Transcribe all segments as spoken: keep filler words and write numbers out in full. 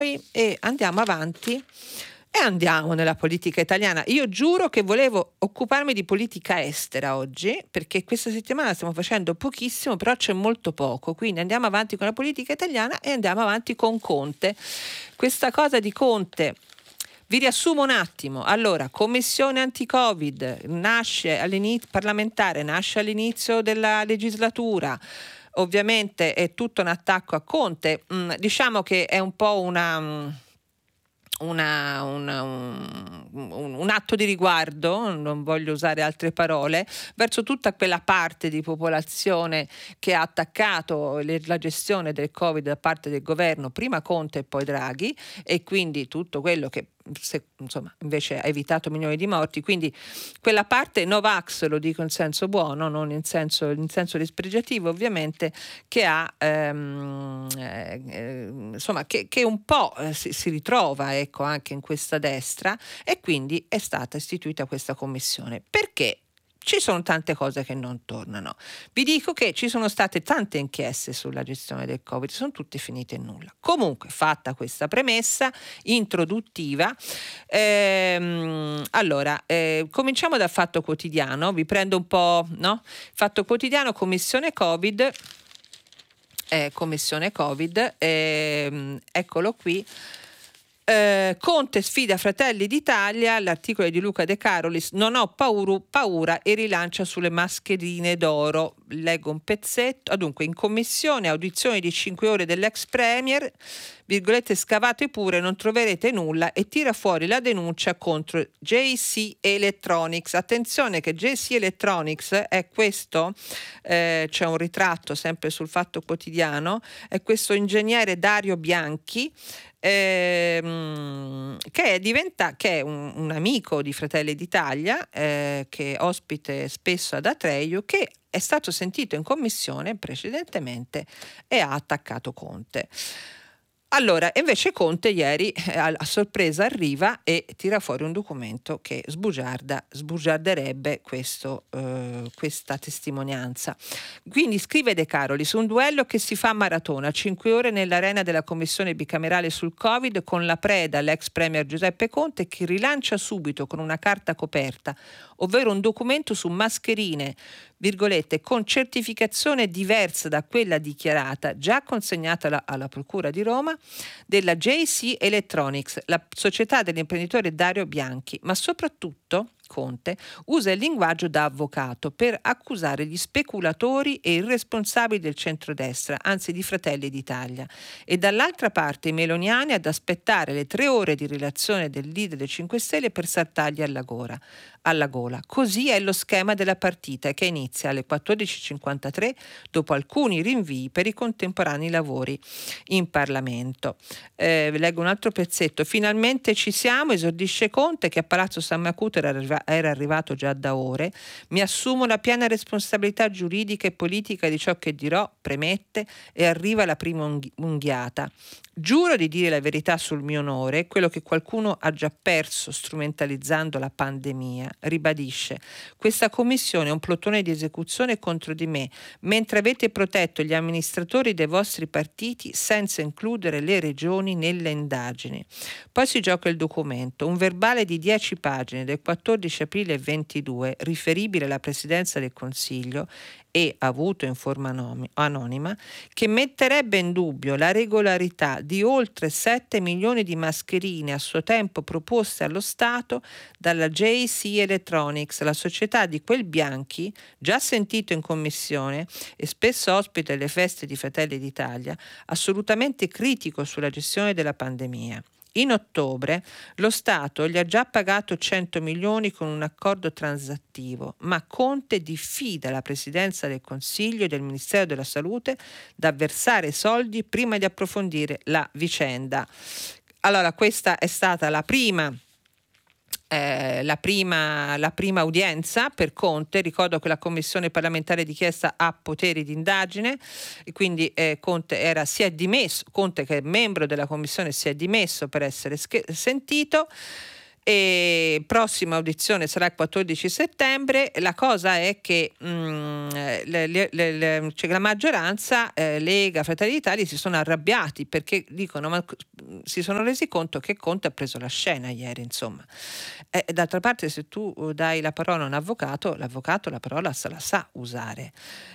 e andiamo avanti e andiamo nella politica italiana. Io giuro che volevo occuparmi di politica estera oggi, perché questa settimana stiamo facendo pochissimo, però c'è molto poco, quindi andiamo avanti con la politica italiana e andiamo avanti con Conte. Questa cosa di Conte, vi riassumo un attimo. Allora, commissione anti-Covid nasce all'inizio, parlamentare, nasce all'inizio della legislatura. Ovviamente è tutto un attacco a Conte. Mm, diciamo che è un po' una... Una, una, un, un, un atto di riguardo, non voglio usare altre parole, verso tutta quella parte di popolazione che ha attaccato le, la gestione del Covid da parte del governo, prima Conte e poi Draghi, e quindi tutto quello che se, insomma, invece ha evitato milioni di morti. Quindi quella parte Novax, lo dico in senso buono, non in senso, in senso dispregiativo ovviamente, che ha ehm, eh, insomma che, che un po' si, si ritrova ecco anche in questa destra, e quindi è stata istituita questa commissione. Perché? Ci sono tante cose che non tornano. Vi dico che ci sono state tante inchieste sulla gestione del Covid, sono tutte finite in nulla. Comunque, fatta questa premessa introduttiva, ehm, allora, eh, cominciamo dal Fatto Quotidiano, vi prendo un po', no? Fatto Quotidiano, Commissione Covid, eh, Commissione Covid, ehm, eccolo qui. Eh, Conte sfida Fratelli d'Italia, l'articolo di Luca De Carolis, non ho paura, paura e rilancia sulle mascherine d'oro. Leggo un pezzetto. Dunque, in commissione audizione di cinque ore dell'ex premier, virgolette, scavate pure, non troverete nulla, e tira fuori la denuncia contro J C Electronics. Attenzione che J C Electronics è questo, eh, c'è un ritratto sempre sul Fatto Quotidiano, è questo ingegnere Dario Bianchi, Ehm, che è diventa, che è un, un amico di Fratelli d'Italia, eh, che è ospite spesso ad Atreio, che è stato sentito in commissione precedentemente e ha attaccato Conte. Allora, invece Conte ieri eh, a, a sorpresa arriva e tira fuori un documento che sbugiarda, sbugiarderebbe questo, eh, questa testimonianza. Quindi scrive De Carolis, un duello che si fa a maratona, cinque ore nell'arena della commissione bicamerale sul Covid, con la preda l'ex premier Giuseppe Conte, che rilancia subito con una carta coperta, ovvero un documento su mascherine, virgolette, con certificazione diversa da quella dichiarata, già consegnata alla, alla Procura di Roma, della J C Electronics, la società dell'imprenditore Dario Bianchi, ma soprattutto Conte usa il linguaggio da avvocato per accusare gli speculatori e i responsabili del centrodestra, anzi di Fratelli d'Italia, e dall'altra parte i meloniani ad aspettare le tre ore di relazione del leader dei cinque Stelle per saltargli alla gola. alla gola. Così è lo schema della partita, che inizia alle quattordici e cinquantatré dopo alcuni rinvii per i contemporanei lavori in Parlamento. Eh, leggo un altro pezzetto. Finalmente ci siamo, esordisce Conte, che a Palazzo San Macuto era, arriva- era arrivato già da ore. Mi assumo la piena responsabilità giuridica e politica di ciò che dirò, premette, e arriva la prima unghi- unghiata. Giuro di dire la verità sul mio onore, quello che qualcuno ha già perso strumentalizzando la pandemia. Ribadisce, questa commissione è un plotone di esecuzione contro di me, mentre avete protetto gli amministratori dei vostri partiti senza includere le regioni nelle indagini. Poi si gioca il documento, un verbale di dieci pagine del quattordici aprile ventidue, riferibile alla Presidenza del Consiglio e avuto in forma anonima, che metterebbe in dubbio la regolarità di oltre sette milioni di mascherine a suo tempo proposte allo Stato dalla J C Electronics, la società di quel Bianchi, già sentito in commissione e spesso ospite alle feste di Fratelli d'Italia, assolutamente critico sulla gestione della pandemia. In ottobre lo Stato gli ha già pagato cento milioni con un accordo transattivo, ma Conte diffida la Presidenza del Consiglio e del Ministero della Salute da versare soldi prima di approfondire la vicenda. Allora, questa è stata la prima Eh, la, prima, la prima udienza per Conte. Ricordo che la commissione parlamentare d'inchiesta ha poteri di indagine e quindi eh, Conte era, si è dimesso, Conte che è membro della commissione si è dimesso per essere sch- sentito. E prossima audizione sarà il quattordici settembre. La cosa è che mh, le, le, le, cioè la maggioranza, eh, Lega, Fratelli d'Italia, si sono arrabbiati perché dicono, ma si sono resi conto che Conte ha preso la scena ieri, insomma. E d'altra parte, se tu dai la parola a un avvocato, l'avvocato la parola se la sa usare.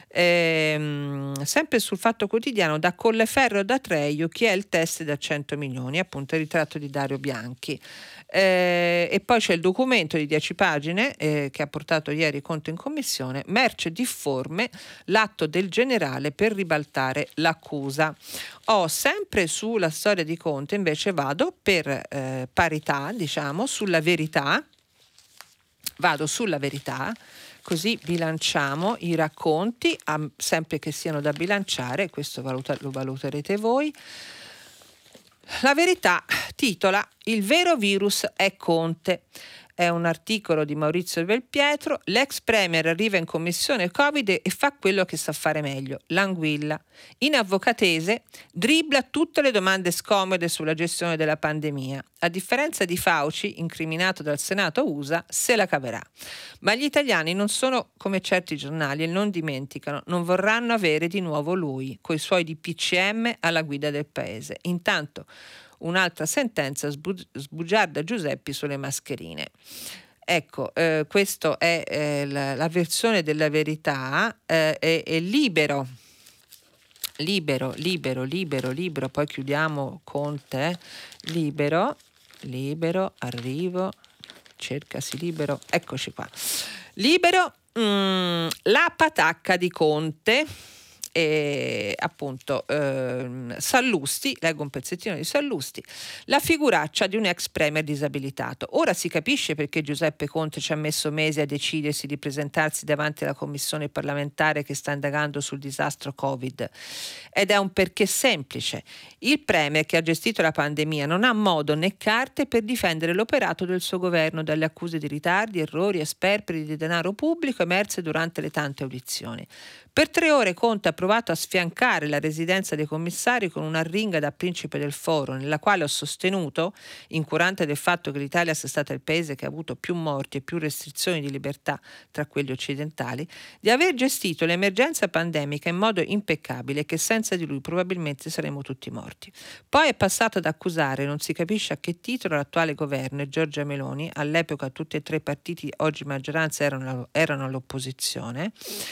Ehm, sempre sul Fatto Quotidiano, da Colleferro da Treio, chi è il test da cento milioni, appunto il ritratto di Dario Bianchi. Eh, e poi c'è il documento di dieci pagine eh, che ha portato ieri Conte in commissione, merce difforme, l'atto del generale per ribaltare l'accusa. Ho sempre sulla storia di Conte, invece vado per eh, parità, diciamo, sulla verità, vado sulla verità, così bilanciamo i racconti, sempre che siano da bilanciare, questo valuta, lo valuterete voi. La Verità titola "Il vero virus è Conte". È un articolo di Maurizio Belpietro. L'ex premier arriva in commissione Covid e fa quello che sa fare meglio, l'anguilla. In avvocatese dribbla tutte le domande scomode sulla gestione della pandemia. A differenza di Fauci, incriminato dal Senato U S A, se la caverà. Ma gli italiani non sono come certi giornali e non dimenticano, non vorranno avere di nuovo lui, coi suoi D P C M alla guida del paese. Intanto un'altra sentenza sbu- sbugiarda Giuseppi sulle mascherine. Ecco, eh, questa è eh, la, la versione della Verità, eh, è, è libero, libero, libero, libero, libero, poi chiudiamo Conte, libero, libero, arrivo, cercasi libero, eccoci qua. Libero, mm, la patacca di Conte. E appunto ehm, Sallusti, leggo un pezzettino di Sallusti, la figuraccia di un ex premier disabilitato. Ora si capisce perché Giuseppe Conte ci ha messo mesi a decidersi di presentarsi davanti alla commissione parlamentare che sta indagando sul disastro Covid. Ed è un perché semplice. Il premier che ha gestito la pandemia non ha modo né carte per difendere l'operato del suo governo dalle accuse di ritardi, errori e sperperi di denaro pubblico emerse durante le tante audizioni. Per tre ore Conte ha provato a sfiancare la residenza dei commissari con una arringa da principe del foro, nella quale ho sostenuto, incurante del fatto che l'Italia sia stata il paese che ha avuto più morti e più restrizioni di libertà tra quelli occidentali, di aver gestito l'emergenza pandemica in modo impeccabile e che senza di lui probabilmente saremmo tutti morti. Poi è passato ad accusare, non si capisce a che titolo, l'attuale governo e Giorgia Meloni, all'epoca tutti e tre i partiti oggi maggioranza erano, erano all'opposizione,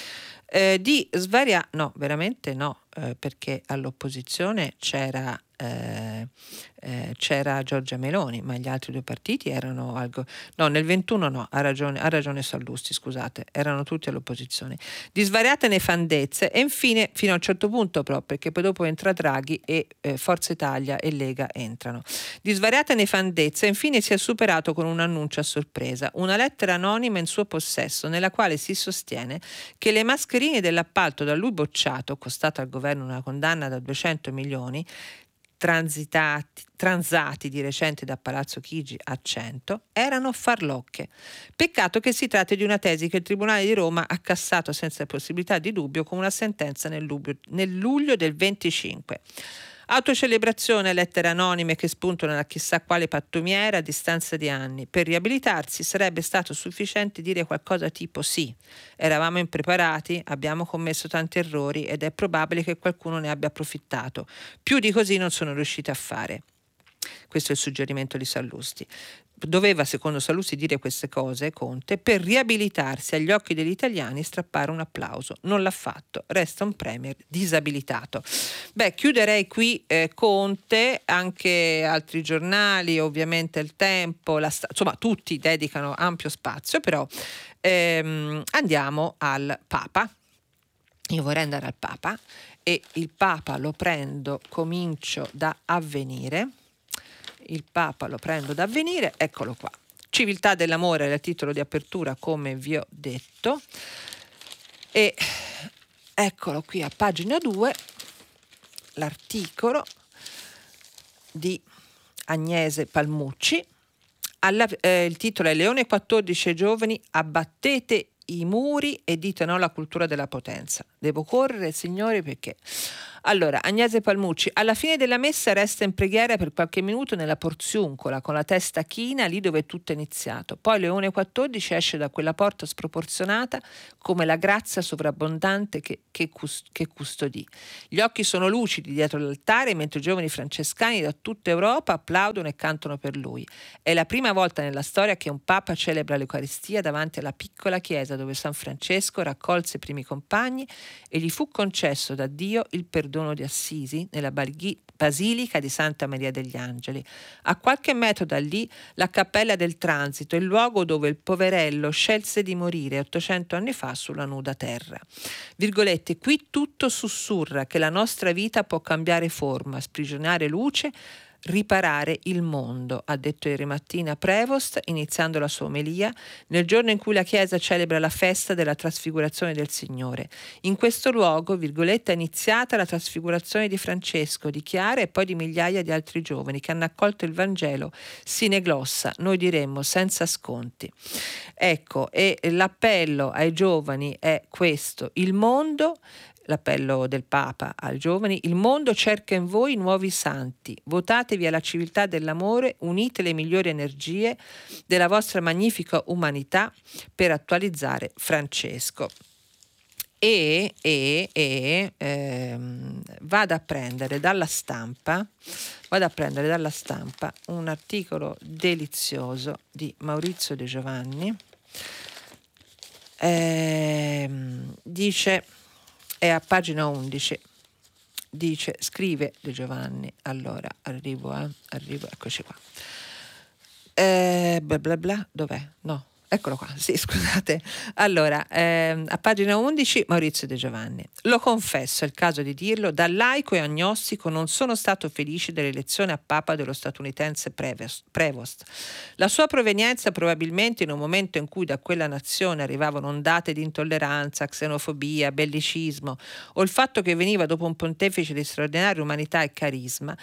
Eh, di svariare, no, veramente no, eh, perché all'opposizione c'era, eh, eh, c'era Giorgia Meloni, ma gli altri due partiti erano al go- no, nel ventuno no, ha ragione, ha ragione Sallusti, scusate, erano tutti all'opposizione. Di svariate nefandezze e infine, fino a un certo punto però, perché poi dopo entra Draghi e eh, Forza Italia e Lega entrano. Di svariate nefandezze, infine si è superato con un annuncio a sorpresa, una lettera anonima in suo possesso, nella quale si sostiene che le mascherine dell'appalto da lui bocciato, costato al governo una condanna da duecento milioni, transitati, transati di recente da Palazzo Chigi a cento, erano farlocche. Peccato che si tratti di una tesi che il Tribunale di Roma ha cassato senza possibilità di dubbio con una sentenza nel luglio, nel luglio del venticinque. Autocelebrazione, lettere anonime che spuntano da chissà quale pattumiera a distanza di anni. Per riabilitarsi sarebbe stato sufficiente dire qualcosa tipo sì, eravamo impreparati, abbiamo commesso tanti errori ed è probabile che qualcuno ne abbia approfittato. Più di così non sono riusciti a fare. Questo è il suggerimento di Sallusti. Doveva, secondo Sallusti, dire queste cose, Conte, per riabilitarsi agli occhi degli italiani e strappare un applauso. Non l'ha fatto, resta un premier disabilitato. Beh, chiuderei qui eh, Conte, anche altri giornali, ovviamente Il Tempo, la sta- insomma tutti dedicano ampio spazio, però ehm, andiamo al Papa. Io vorrei andare al Papa e il Papa lo prendo, comincio da Avvenire. Il Papa lo prendo da Avvenire, eccolo qua. Civiltà dell'amore è il titolo di apertura, come vi ho detto. E eccolo qui a pagina due, l'articolo di Agnese Palmucci. Alla, eh, il titolo è Leone quattordici e giovani, abbattete i muri e dite no alla cultura della potenza. Devo correre, signori, perché Allora, Agnese Palmucci, alla fine della messa resta in preghiera per qualche minuto nella porziuncola, con la testa china, lì dove tutto è iniziato. Poi Leone quattordici esce da quella porta sproporzionata come la grazia sovrabbondante che, che, cust- che custodì. Gli occhi sono lucidi dietro l'altare, mentre i giovani francescani da tutta Europa applaudono e cantano per lui. È la prima volta nella storia che un papa celebra l'Eucaristia davanti alla piccola chiesa dove San Francesco raccolse i primi compagni e gli fu concesso da Dio il perdono di Assisi nella Basilica di Santa Maria degli Angeli. A qualche metro da lì la Cappella del Transito, il luogo dove il poverello scelse di morire ottocento anni fa sulla nuda terra. Virgolette, qui tutto sussurra che la nostra vita può cambiare forma, sprigionare luce, riparare il mondo, ha detto ieri mattina Prevost, iniziando la sua omelia, nel giorno in cui la Chiesa celebra la festa della trasfigurazione del Signore. In questo luogo, virgolette, è iniziata la trasfigurazione di Francesco, di Chiara e poi di migliaia di altri giovani che hanno accolto il Vangelo sine glossa, noi diremmo senza sconti. Ecco, e l'appello ai giovani è questo: il mondo, l'appello del Papa ai giovani, il mondo cerca in voi nuovi santi, votatevi alla civiltà dell'amore, unite le migliori energie della vostra magnifica umanità per attualizzare Francesco. E, e, e ehm, vado a prendere dalla stampa, vado a prendere dalla stampa un articolo delizioso di Maurizio De Giovanni, ehm, dice, è a pagina undici, dice, scrive De Giovanni, allora arrivo a, arrivo, eccoci qua, eh, bla bla bla, dov'è? No, eccolo qua, sì, scusate. Allora, ehm, a pagina undici, Maurizio De Giovanni. Lo confesso, è il caso di dirlo, da laico e agnostico non sono stato felice dell'elezione a Papa dello statunitense Prevost. La sua provenienza, probabilmente in un momento in cui da quella nazione arrivavano ondate di intolleranza, xenofobia, bellicismo, o il fatto che veniva dopo un pontefice di straordinaria umanità e carisma,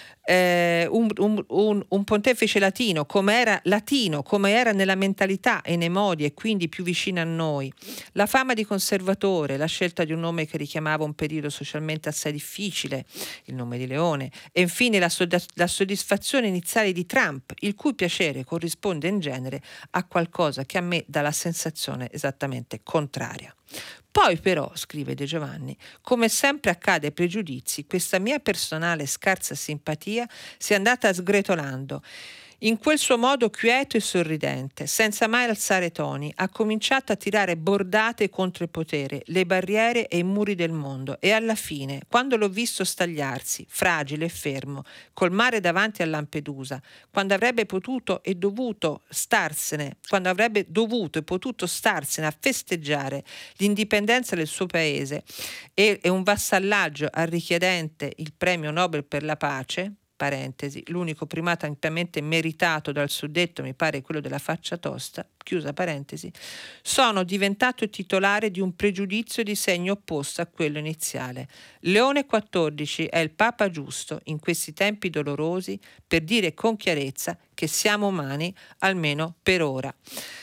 Eh, un, un, un, un pontefice latino come era latino come era nella mentalità e nei modi e quindi più vicino a noi, la fama di conservatore, la scelta di un nome che richiamava un periodo socialmente assai difficile, il nome di Leone, e infine la, sodd- la soddisfazione iniziale di Trump, il cui piacere corrisponde in genere a qualcosa che a me dà la sensazione esattamente contraria. Poi però, scrive De Giovanni, come sempre accade ai pregiudizi, questa mia personale scarsa simpatia si è andata sgretolando. In quel suo modo quieto e sorridente, senza mai alzare toni, ha cominciato a tirare bordate contro il potere, le barriere e i muri del mondo e alla fine, quando l'ho visto stagliarsi, fragile e fermo, col mare davanti a Lampedusa, quando avrebbe potuto e dovuto starsene, quando avrebbe dovuto e potuto starsene a festeggiare l'indipendenza del suo paese e, e un vassallaggio al richiedente il premio Nobel per la pace, parentesi, l'unico primato ampiamente meritato dal suddetto mi pare quello della faccia tosta, chiusa parentesi, sono diventato titolare di un pregiudizio di segno opposto a quello iniziale. Leone quattordici è il Papa giusto in questi tempi dolorosi per dire con chiarezza che siamo umani, almeno per ora.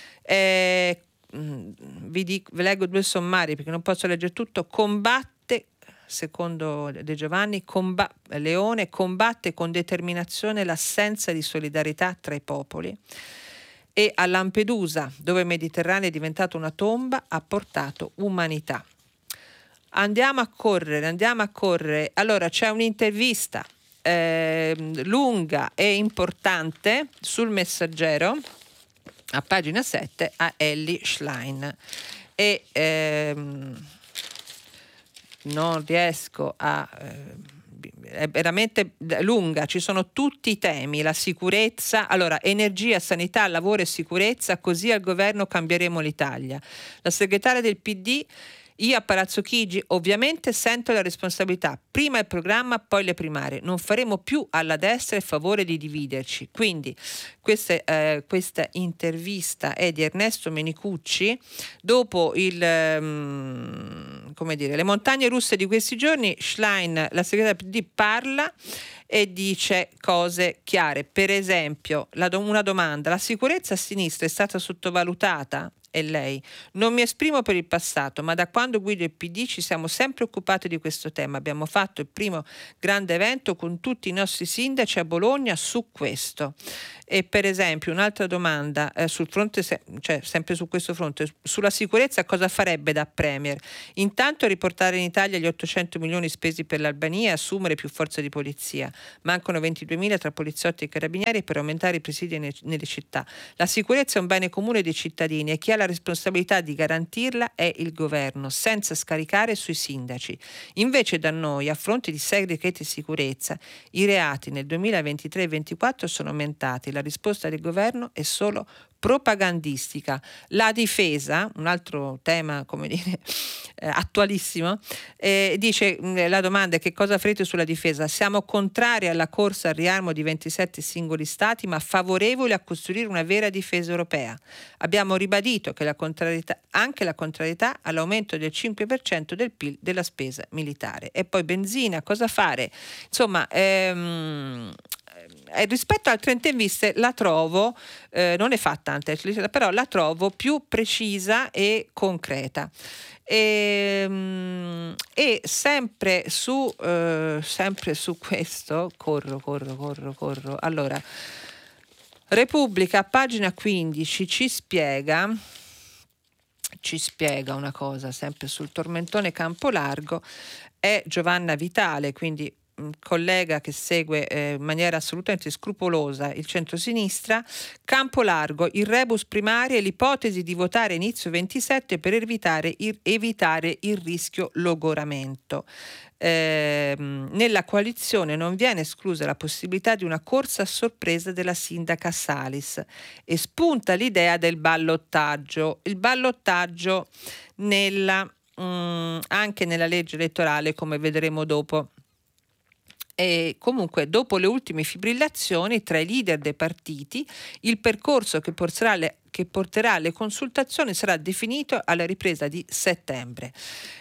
Eh, vi, dico, vi leggo due sommari perché non posso leggere tutto. Combatte, secondo De Giovanni, comba- Leone combatte con determinazione l'assenza di solidarietà tra i popoli e a Lampedusa, dove il Mediterraneo è diventato una tomba, ha portato umanità. Andiamo a correre, andiamo a correre. Allora c'è un'intervista eh, lunga e importante sul Messaggero a pagina sette a Elly Schlein e ehm, non riesco a eh, è veramente lunga, ci sono tutti i temi, la sicurezza, allora energia, sanità, lavoro e sicurezza, così al governo cambieremo l'Italia. La segretaria del P D: io a Palazzo Chigi ovviamente sento la responsabilità, prima il programma, poi le primarie, non faremo più alla destra il favore di dividerci. Quindi questa, eh, questa intervista è di Ernesto Menicucci dopo il, um, come dire, le montagne russe di questi giorni. Schlein, la segretaria P D, parla e dice cose chiare. Per esempio, la do- una domanda: la sicurezza a sinistra è stata sottovalutata? E lei: non mi esprimo per il passato, ma da quando guido il P D ci siamo sempre occupati di questo tema. Abbiamo fatto il primo grande evento con tutti i nostri sindaci a Bologna su questo. E per esempio un'altra domanda eh, sul fronte, se- cioè sempre su questo fronte, sulla sicurezza cosa farebbe da premier? Intanto riportare in Italia gli ottocento milioni spesi per l'Albania e assumere più forze di polizia. Mancano ventiduemila tra poliziotti e carabinieri per aumentare i presidi ne- nelle città. La sicurezza è un bene comune dei cittadini e chi ha la responsabilità di garantirla è il governo, senza scaricare sui sindaci. Invece da noi, a fronte di sei decreti sicurezza, i reati nel duemilaventitré e ventiquattro sono aumentati. La risposta del governo è solo propagandistica. La difesa, un altro tema, come dire, eh, attualissimo, eh, dice mh, la domanda è: che cosa farete sulla difesa? Siamo contrari alla corsa al riarmo di ventisette singoli stati, ma favorevoli a costruire una vera difesa europea. Abbiamo ribadito che la contrarietà, anche la contrarietà all'aumento del cinque per cento del P I L della spesa militare. E poi benzina, cosa fare? Insomma, ehm, eh, rispetto a altre interviste la trovo, eh, non ne fa tante, però la trovo più precisa e concreta. E, mm, e sempre su eh, sempre su questo corro corro corro corro allora Repubblica, pagina quindici, ci spiega ci spiega una cosa sempre sul tormentone Campolargo. È Giovanna Vitale, quindi collega che segue eh, in maniera assolutamente scrupolosa il centrosinistra. Campolargo, il rebus primario e l'ipotesi di votare inizio ventisette per evitare il, evitare il rischio logoramento. Eh, nella coalizione non viene esclusa la possibilità di una corsa a sorpresa della sindaca Salis e spunta l'idea del ballottaggio. Il ballottaggio nella, mh, anche nella legge elettorale, come vedremo dopo. E comunque, dopo le ultime fibrillazioni tra i leader dei partiti, il percorso che porterà le, che porterà alle consultazioni sarà definito alla ripresa di settembre.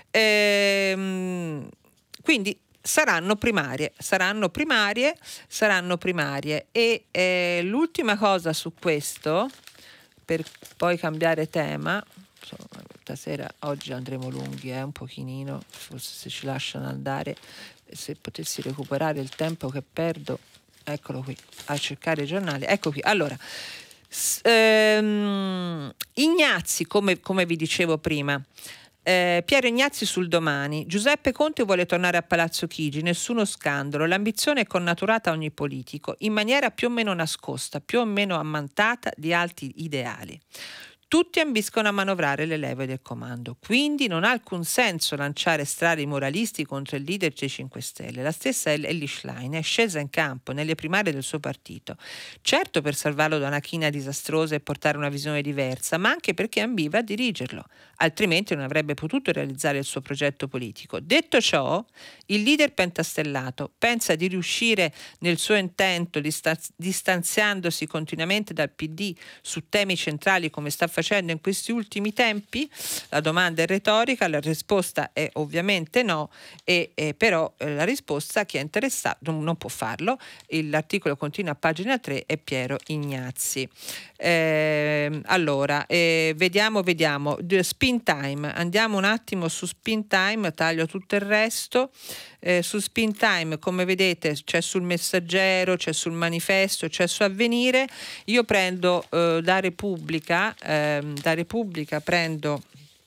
Ehm, quindi saranno primarie, saranno primarie, saranno primarie. E eh, l'ultima cosa su questo, per poi cambiare tema, stasera, oggi andremo lunghi, eh, un pochino, forse se ci lasciano andare, se potessi recuperare il tempo che perdo, eccolo qui, a cercare i giornali, ecco qui. Allora, s- ehm, Ignazzi, come, come vi dicevo prima, eh, Piero Ignazzi sul Domani: Giuseppe Conte vuole tornare a Palazzo Chigi, nessuno scandalo, l'ambizione è connaturata a ogni politico, in maniera più o meno nascosta, più o meno ammantata di alti ideali. Tutti ambiscono a manovrare le leve del comando, quindi non ha alcun senso lanciare strali moralisti contro il leader dei cinque Stelle. La stessa Elly Schlein è scesa in campo nelle primarie del suo partito, certo per salvarlo da una china disastrosa e portare una visione diversa, ma anche perché ambiva a dirigerlo, altrimenti non avrebbe potuto realizzare il suo progetto politico. Detto ciò, il leader pentastellato pensa di riuscire nel suo intento, distanziandosi continuamente dal P D su temi centrali come sta facendo in questi ultimi tempi? La domanda è retorica, la risposta è ovviamente no, e, e però eh, la risposta, chi è interessato non, non può farlo. L'articolo continua a pagina tre, è Piero Ignazzi. Eh, allora, eh, vediamo, vediamo. Spin Time, andiamo un attimo su Spin Time, taglio tutto il resto. Eh, su Spin Time, come vedete, c'è sul Messaggero, c'è sul Manifesto, c'è su Avvenire. Io prendo eh, da Repubblica, eh, da Repubblica prendo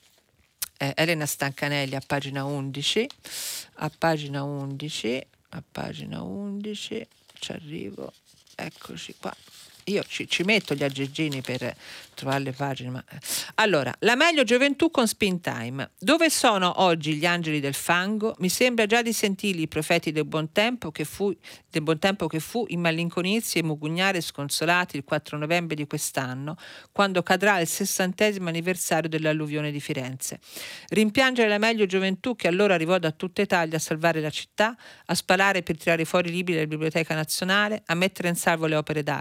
eh, Elena Stancanelli a pagina undici, a pagina undici, a pagina undici, ci arrivo, eccoci qua. Io ci, ci metto gli aggeggini per trovare le pagine. Ma... Allora, la meglio gioventù con Spin Time. Dove sono oggi gli angeli del fango? Mi sembra già di sentirli i profeti del buon tempo che fu, del buon tempo che fu immalinconirsi e mugugnare sconsolati il quattro novembre di quest'anno, quando cadrà il sessantesimo anniversario dell'alluvione di Firenze. Rimpiangere la meglio gioventù che allora arrivò da tutta Italia a salvare la città, a spalare per tirare fuori i libri della Biblioteca Nazionale, a mettere in salvo le opere d'arte.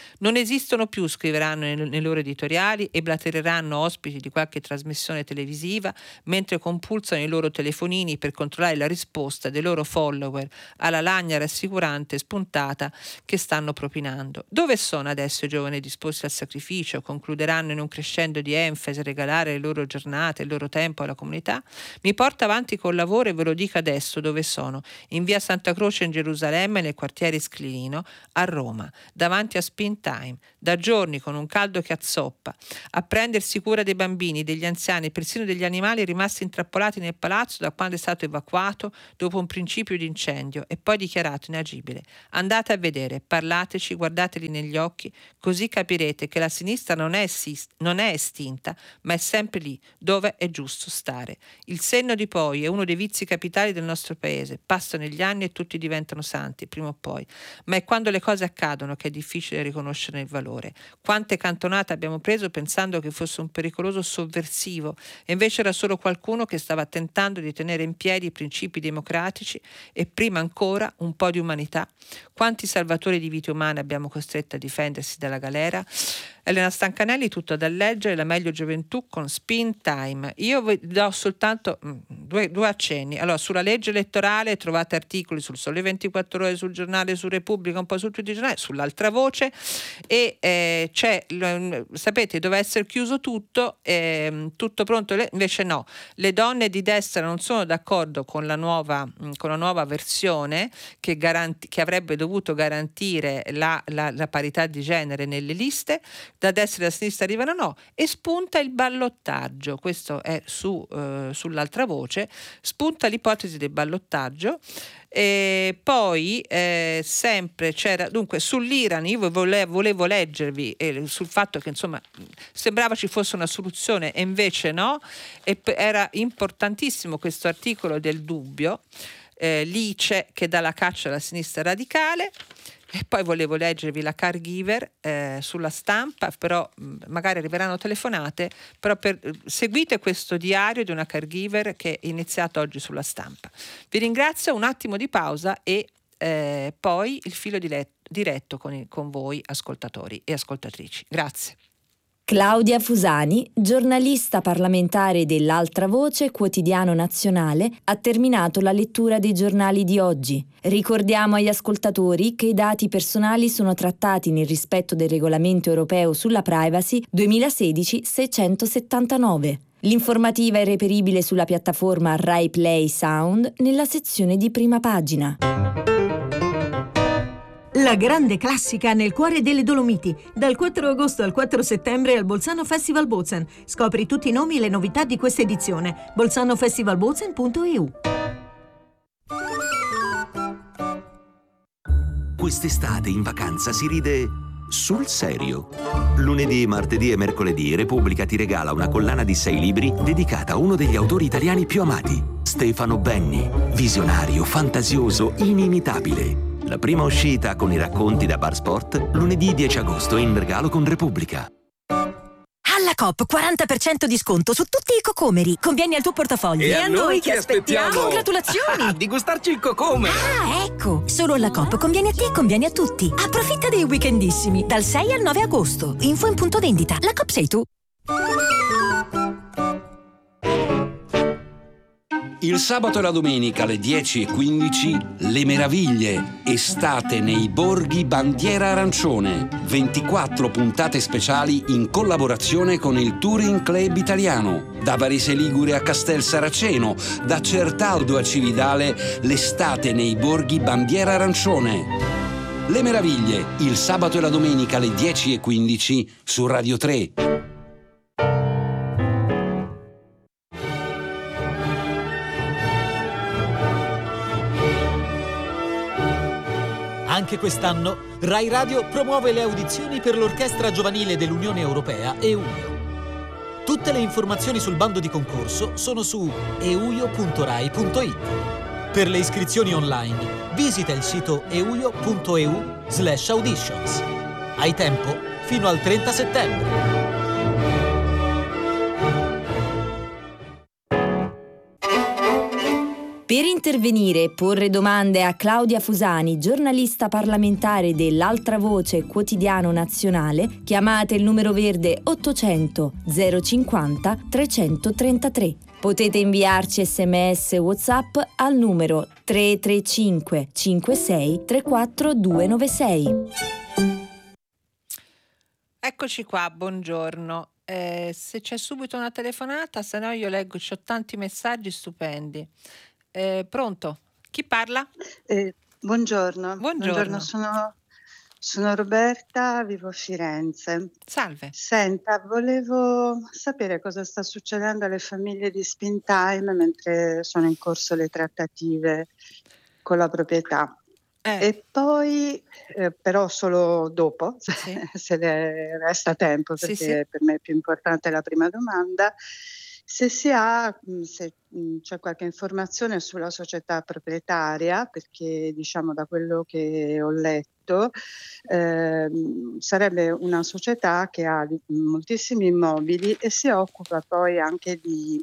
Non esistono più, scriveranno nei, nei loro editoriali e blatereranno ospiti di qualche trasmissione televisiva mentre compulsano i loro telefonini per controllare la risposta dei loro follower alla lagna rassicurante e spuntata che stanno propinando. Dove sono adesso i giovani disposti al sacrificio? Concluderanno in un crescendo di enfasi a regalare le loro giornate, il loro tempo alla comunità? Mi porto avanti col lavoro e ve lo dico adesso dove sono: in via Santa Croce in Gerusalemme, nel quartiere Sclino a Roma, davanti a Spin Time, da giorni con un caldo che azzoppa, a prendersi cura dei bambini, degli anziani, persino degli animali rimasti intrappolati nel palazzo da quando è stato evacuato dopo un principio di incendio e poi dichiarato inagibile. Andate a vedere, parlateci, guardateli negli occhi, così capirete che la sinistra non è, esist- non è estinta, ma è sempre lì, dove è giusto stare. Il senno di poi è uno dei vizi capitali del nostro paese. Passano gli anni e tutti diventano santi, prima o poi. Ma è quando le cose accadono che è difficile riconoscerne il valore. Quante cantonate abbiamo preso pensando che fosse un pericoloso sovversivo, e invece era solo qualcuno che stava tentando di tenere in piedi i principi democratici e prima ancora un po' di umanità. Quanti salvatori di vite umane abbiamo costretto a difendersi dalla galera? Elena Stancanelli, tutto da leggere, La meglio gioventù con Spin Time. Io vi do soltanto mh, due, due accenni. Allora, sulla legge elettorale trovate articoli sul Sole ventiquattro Ore, sul giornale, su Repubblica, un po' su tutti i giornali, sull'altra voce, e eh, c'è, l, sapete, doveva essere chiuso tutto, eh, tutto pronto, le, invece no. Le donne di destra non sono d'accordo con la nuova, mh, con la nuova versione che, garanti, che avrebbe dovuto garantire la, la, la parità di genere nelle liste. Da destra e da sinistra arrivano no, e spunta il ballottaggio. Questo è su, eh, sull'altra voce, spunta l'ipotesi del ballottaggio. E poi eh, sempre c'era, dunque sull'Iran io volevo, volevo leggervi eh, sul fatto che insomma sembrava ci fosse una soluzione e invece no, e p- era importantissimo questo articolo del Dubbio, eh, l'I C E che dà la caccia alla sinistra radicale. E poi volevo leggervi la caregiver eh, sulla Stampa, però mh, magari arriveranno telefonate, però per, seguite questo diario di una caregiver che è iniziato oggi sulla Stampa. Vi ringrazio, un attimo di pausa e eh, poi il filo diretto, diretto con, il, con voi ascoltatori e ascoltatrici. Grazie. Claudia Fusani, giornalista parlamentare dell'Altra Voce, quotidiano nazionale, ha terminato la lettura dei giornali di oggi. Ricordiamo agli ascoltatori che i dati personali sono trattati nel rispetto del regolamento europeo sulla privacy duemilasedici seicentosettantanove. L'informativa è reperibile sulla piattaforma Rai Play Sound nella sezione di prima pagina. La grande classica nel cuore delle Dolomiti, dal quattro agosto al quattro settembre al Bolzano Festival Bozen. Scopri tutti i nomi e le novità di questa edizione. bolzano festival bozen punto e u. Quest'estate in vacanza si ride sul serio. Lunedì, martedì e mercoledì Repubblica ti regala una collana di sei libri dedicata a uno degli autori italiani più amati, Stefano Benni, visionario, fantasioso, inimitabile. La prima uscita con i racconti da Bar Sport, lunedì dieci agosto in regalo con Repubblica. Alla Coop quaranta per cento di sconto su tutti i cocomeri. Convieni al tuo portafoglio. E, e a noi che aspettiamo? aspettiamo? Congratulazioni! Di gustarci il cocome! Ah, ecco! Solo alla Coop conviene a te e conviene a tutti. Approfitta dei weekendissimi dal sei al nove agosto. Info in punto vendita. La Coop sei tu. Il sabato e la domenica alle dieci e quindici Le Meraviglie, estate nei borghi Bandiera Arancione. ventiquattro puntate speciali in collaborazione con il Touring Club Italiano. Da Varese Ligure a Castel Saraceno, da Certaldo a Cividale, l'estate nei borghi Bandiera Arancione. Le Meraviglie, il sabato e la domenica alle dieci e quindici su Radio tre. Anche quest'anno Rai Radio promuove le audizioni per l'Orchestra Giovanile dell'Unione Europea EUIO. Tutte le informazioni sul bando di concorso sono su euio punto rai punto it. Per le iscrizioni online visita il sito euio punto e u slash auditions. Hai tempo fino al trenta settembre. Per intervenire e porre domande a Claudia Fusani, giornalista parlamentare dell'Altra Voce Quotidiano Nazionale, chiamate il numero verde ottocento zero cinquanta trecentotrentatré. Potete inviarci sms e WhatsApp al numero tre tre cinque cinque sei tre quattro due nove sei. Eccoci qua, buongiorno. Eh, se c'è subito una telefonata, se no io leggo, c'ho tanti messaggi stupendi. Eh, pronto? Chi parla? Eh, buongiorno. Buongiorno. Buongiorno, sono, sono Roberta, vivo a Firenze. Salve. Senta, volevo sapere cosa sta succedendo alle famiglie di Spintime mentre sono in corso le trattative con la proprietà. Eh. E poi, eh, però solo dopo, Sì. se le resta tempo, Sì, perché sì. per me è più importante la prima domanda, se si ha, mh, se mh, c'è qualche informazione sulla società proprietaria, perché diciamo da quello che ho letto ehm, sarebbe una società che ha di- moltissimi immobili e si occupa poi anche di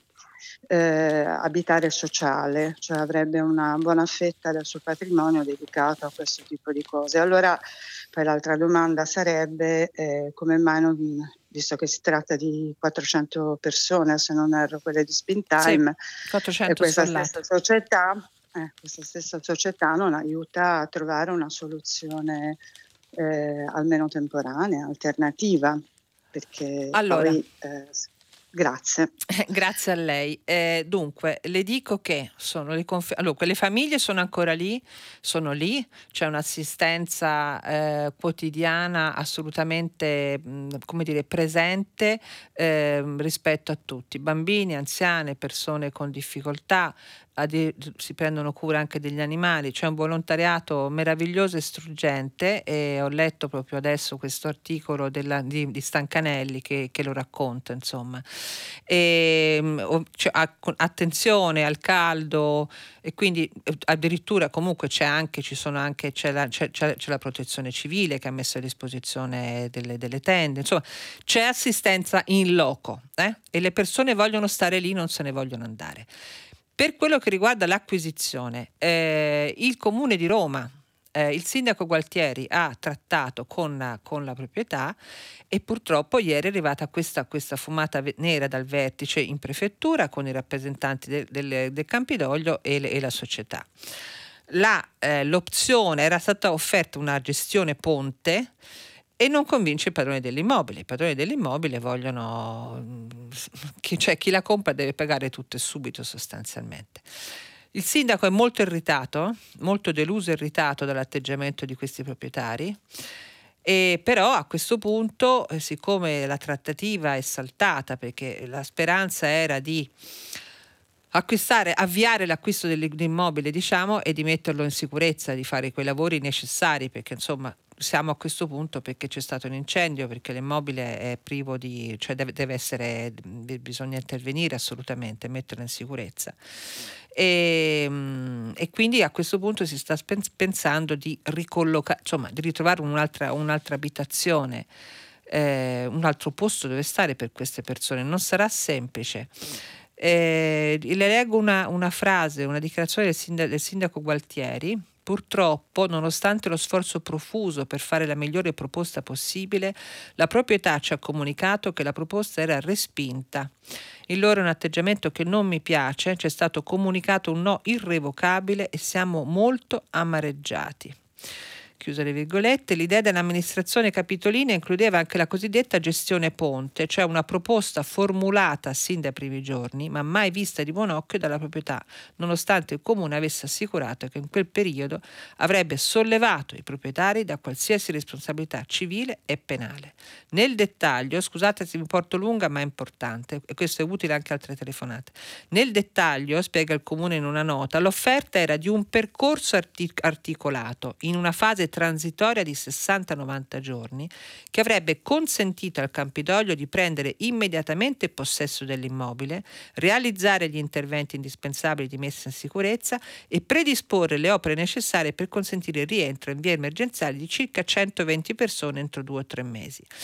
eh, abitare sociale, cioè avrebbe una buona fetta del suo patrimonio dedicato a questo tipo di cose. Allora, poi l'altra domanda sarebbe eh, come mai, non, visto che si tratta di quattrocento persone, se non erro, quelle di Spintime, Sì, e quattrocento questa sfollati. stessa società, eh, questa stessa società non aiuta a trovare una soluzione eh, almeno temporanea, alternativa, perché Allora. poi eh, grazie. Grazie a lei. Eh, dunque, le dico che sono le conf- allora, quelle famiglie sono ancora lì, sono lì, c'è un'assistenza eh, quotidiana assolutamente, mh, come dire, presente eh, rispetto a tutti, bambini, anziane, persone con difficoltà, addi- si prendono cura anche degli animali, c'è un volontariato meraviglioso e struggente e ho letto proprio adesso questo articolo della- di, di Stancanelli che, che lo racconta, insomma. E, mm, o- cioè, a- con- attenzione al caldo e quindi eh, addirittura comunque c'è anche, ci sono anche, c'è la, c'è, c'è- c'è la protezione civile che ha messo a disposizione delle, delle tende, insomma c'è assistenza in loco eh? E le persone vogliono stare lì, non se ne vogliono andare. Per quello che riguarda l'acquisizione, eh, il Comune di Roma, eh, il sindaco Gualtieri ha trattato con, con la proprietà e purtroppo ieri è arrivata questa, questa fumata ve- nera dal vertice in prefettura con i rappresentanti del, del, del Campidoglio e, le- e la società. La, eh, l'opzione era stata offerta una gestione ponte e non convince i padroni dell'immobile. I padroni dell'immobile vogliono, mm, chi, cioè chi la compra deve pagare tutto e subito sostanzialmente. Il sindaco è molto irritato, molto deluso e irritato dall'atteggiamento di questi proprietari, e però a questo punto, eh, siccome la trattativa è saltata, perché la speranza era di acquistare, avviare l'acquisto dell'immobile, diciamo, e di metterlo in sicurezza, di fare quei lavori necessari, perché insomma siamo a questo punto perché c'è stato un incendio, perché l'immobile è privo di, cioè deve, deve essere, bisogna intervenire assolutamente, metterlo in sicurezza. E, mm, e quindi a questo punto si sta spen- pensando di ricollocare, insomma, di ritrovare un'altra, un'altra abitazione, eh, un altro posto dove stare per queste persone. Non sarà semplice. Eh, le leggo una, una frase, una dichiarazione del sindaco, del sindaco Gualtieri. Purtroppo, nonostante lo sforzo profuso per fare la migliore proposta possibile, la proprietà ci ha comunicato che la proposta era respinta. Il loro è un atteggiamento che non mi piace, ci è stato comunicato un no irrevocabile e siamo molto amareggiati. Chiuse le virgolette. L'idea dell'amministrazione capitolina includeva anche la cosiddetta gestione ponte, cioè una proposta formulata sin dai primi giorni, ma mai vista di buon occhio dalla proprietà, nonostante il comune avesse assicurato che in quel periodo avrebbe sollevato i proprietari da qualsiasi responsabilità civile e penale. Nel dettaglio, scusate se mi porto lunga, ma è importante, e questo è utile anche altre telefonate. Nel dettaglio, spiega il comune in una nota, l'offerta era di un percorso artic- articolato in una fase transitoria di sessanta novanta giorni che avrebbe consentito al Campidoglio di prendere immediatamente possesso dell'immobile, realizzare gli interventi indispensabili di messa in sicurezza e predisporre le opere necessarie per consentire il rientro in via emergenziale di circa centoventi persone entro due o tre mesi.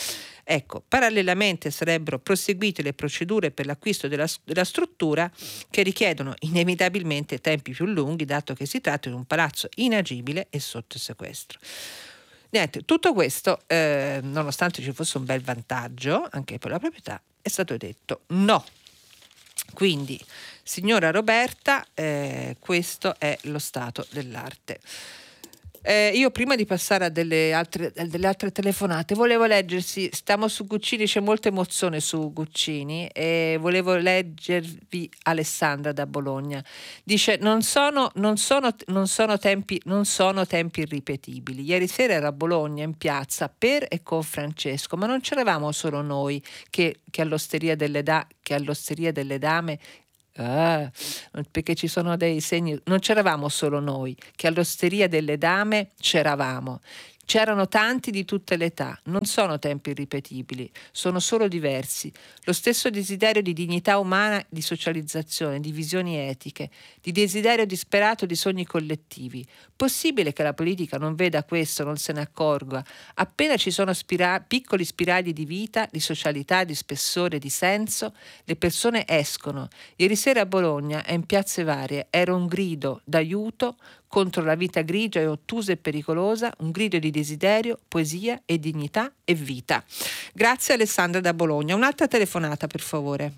Ecco, parallelamente sarebbero proseguite le procedure per l'acquisto della, della struttura, che richiedono inevitabilmente tempi più lunghi, dato che si tratta di un palazzo inagibile e sotto sequestro. Niente, tutto questo, eh, nonostante ci fosse un bel vantaggio anche per la proprietà, è stato detto no. Quindi, signora Roberta, eh, questo è lo stato dell'arte. Eh, io prima di passare a delle altre, a delle altre telefonate volevo leggersi, stiamo su Guccini, c'è molta emozione su Guccini e volevo leggervi Alessandra da Bologna. Dice: non sono, non sono, non sono tempi, non sono tempi irripetibili. Ieri sera ero a Bologna in piazza per e con Francesco, ma non c'eravamo solo noi che, che all'osteria delle da, che all'osteria delle dame. Ah, perché ci sono dei segni, non c'eravamo solo noi, che all'osteria delle dame c'eravamo. C'erano tanti di tutte le età, non sono tempi irripetibili, sono solo diversi. Lo stesso desiderio di dignità umana, di socializzazione, di visioni etiche, di desiderio disperato di sogni collettivi. Possibile che la politica non veda questo, non se ne accorga? Appena ci sono spira- piccoli spiragli di vita, di socialità, di spessore, di senso, le persone escono. Ieri sera a Bologna e in piazze varie era un grido d'aiuto contro la vita grigia e ottusa e pericolosa, un grido di desiderio, poesia e dignità e vita. Grazie Alessandra da Bologna. Un'altra telefonata, per favore.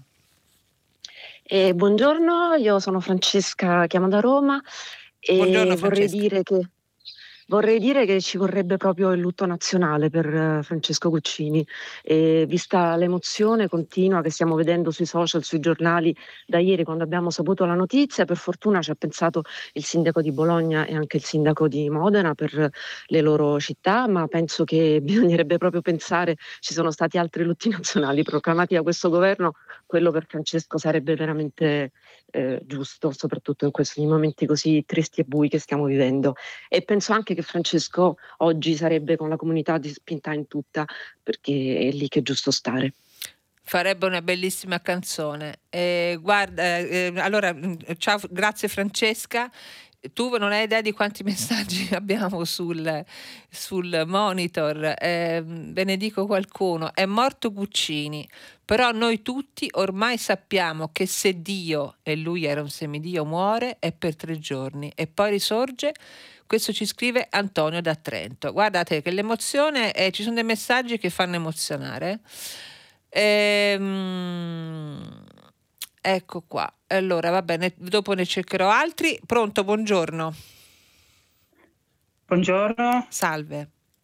Eh, buongiorno, io sono Francesca, chiamo da Roma e Buongiorno, vorrei Francesca. dire che Vorrei dire che ci vorrebbe proprio il lutto nazionale per uh, Francesco Guccini, e vista l'emozione continua che stiamo vedendo sui social, sui giornali da ieri quando abbiamo saputo la notizia. Per fortuna ci ha pensato il sindaco di Bologna e anche il sindaco di Modena per le loro città, ma penso che bisognerebbe proprio pensare, ci sono stati altri lutti nazionali proclamati da questo governo, quello per Francesco sarebbe veramente eh, giusto, soprattutto in questi momenti così tristi e bui che stiamo vivendo. E penso anche che Francesco oggi sarebbe con la comunità di Spinta in tutta, perché è lì che è giusto stare. Farebbe una bellissima canzone. Eh, guarda, eh, allora, ciao, grazie Francesca. Tu non hai idea di quanti messaggi abbiamo sul, sul monitor. Eh, ve ne dico qualcuno. È morto Guccini, però noi tutti ormai sappiamo che se Dio, e lui era un semidio, muore è per tre giorni e poi risorge. Questo ci scrive Antonio da Trento. Guardate che l'emozione, è, ci sono dei messaggi che fanno emozionare. Ehm, ecco qua. Allora, va bene, dopo ne cercherò altri. Pronto, buongiorno. Buongiorno. Salve.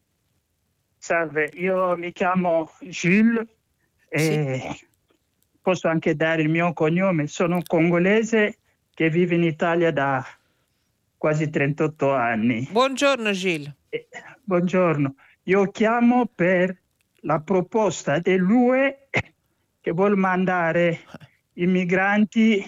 Salve, io mi chiamo Gilles e sì. Posso anche dare il mio cognome. Sono un congolese che vive in Italia da quasi trentotto anni. Buongiorno Gilles. Eh, buongiorno. Io chiamo per la proposta dell'U E che vuol mandare i migranti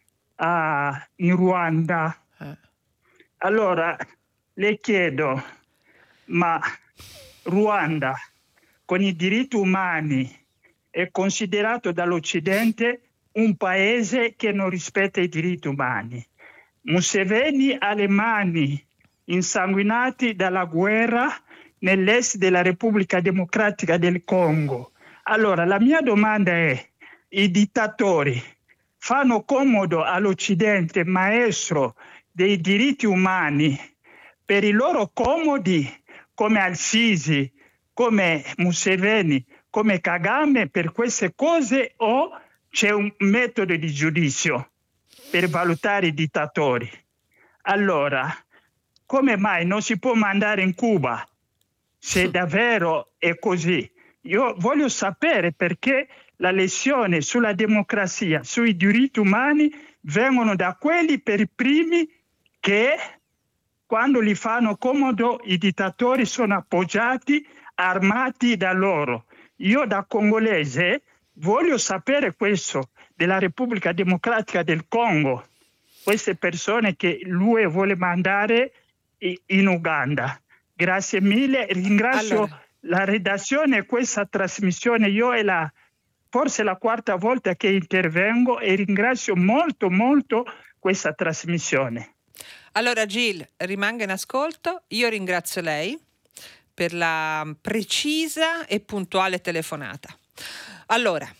a, in Ruanda. Allora, le chiedo, ma Ruanda con i diritti umani è considerato dall'Occidente un paese che non rispetta i diritti umani. Museveni ha le mani insanguinate dalla guerra nell'est della Repubblica Democratica del Congo. Allora, la mia domanda è: i dittatori fanno comodo all'Occidente, maestro dei diritti umani, per i loro comodi, come Al-Sisi, come Museveni, come Kagame, per queste cose, o c'è un metodo di giudizio per valutare i dittatori? Allora, come mai non si può mandare in Cuba, se davvero è così? Io voglio sapere perché la lezione sulla democrazia, sui diritti umani, vengono da quelli per primi che, quando li fanno comodo, i dittatori sono appoggiati, armati da loro. Io da congolese voglio sapere questo della Repubblica Democratica del Congo, queste persone che l'U E vuole mandare in Uganda. Grazie mille, ringrazio allora la redazione e questa trasmissione. Io è la forse la quarta volta che intervengo e ringrazio molto molto questa trasmissione. Allora Gilles, rimanga in ascolto, io ringrazio lei per la precisa e puntuale telefonata. Allora,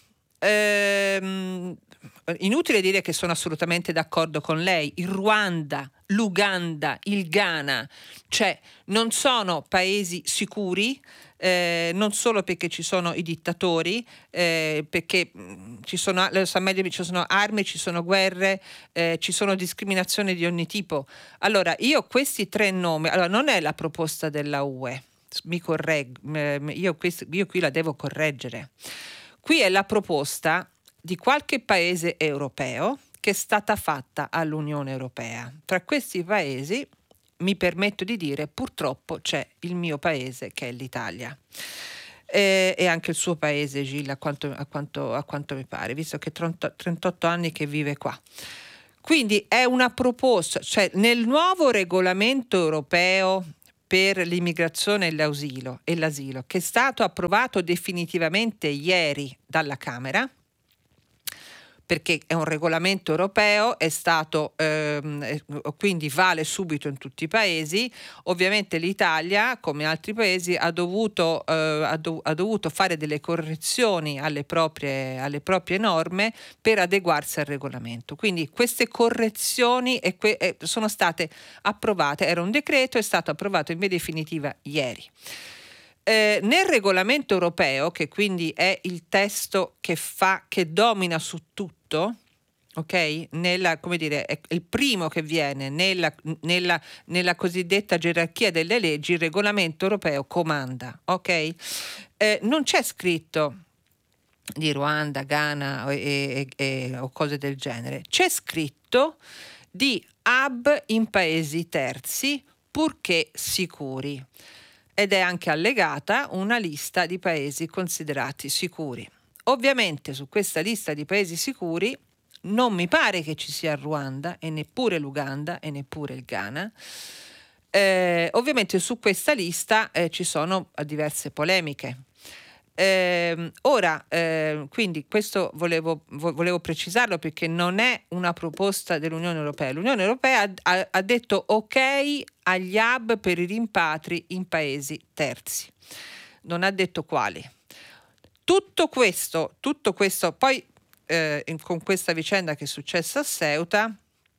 ehm, inutile dire che sono assolutamente d'accordo con lei. Il Ruanda, l'Uganda, il Ghana, cioè non sono paesi sicuri, eh, non solo perché ci sono i dittatori, eh, perché mh, ci sono, lo sa meglio, ci sono armi, ci sono guerre, eh, ci sono discriminazioni di ogni tipo. Allora, io questi tre nomi, allora non è la proposta della U E, mi correggo, eh, io, questo, io qui la devo correggere. Qui è la proposta di qualche paese europeo che è stata fatta all'Unione Europea. Tra questi paesi, mi permetto di dire, purtroppo c'è il mio paese che è l'Italia. E, e anche il suo paese, Gilles, a quanto, a quanto, a quanto mi pare, visto che trentotto anni che vive qua. Quindi è una proposta, cioè nel nuovo regolamento europeo per l'immigrazione e l'asilo, e l'asilo, che è stato approvato definitivamente ieri dalla Camera, perché è un regolamento europeo, è stato ehm, quindi vale subito in tutti i paesi. Ovviamente l'Italia, come altri paesi, ha dovuto, eh, ha, dov- ha dovuto fare delle correzioni alle proprie, alle proprie norme per adeguarsi al regolamento. Quindi queste correzioni e que- eh, sono state approvate, era un decreto, è stato approvato in via definitiva ieri. Eh, nel regolamento europeo, che quindi è il testo che fa, che domina su tutto, ok? Nella, come dire, è il primo che viene nella, nella, nella cosiddetta gerarchia delle leggi, il regolamento europeo comanda, ok? Eh, non c'è scritto di Ruanda, Ghana e, e, e, o cose del genere, c'è scritto di hub in paesi terzi, purché sicuri. Ed è anche allegata una lista di paesi considerati sicuri. Ovviamente su questa lista di paesi sicuri non mi pare che ci sia il Ruanda e neppure l'Uganda e neppure il Ghana. Eh, ovviamente su questa lista eh, ci sono diverse polemiche. Eh, ora, eh, quindi questo volevo, volevo precisarlo perché non è una proposta dell'Unione Europea. L'Unione Europea ha, ha detto ok agli hub per i rimpatri in paesi terzi. Non ha detto quali. Tutto questo, tutto questo, poi eh, con questa vicenda che è successa a Ceuta,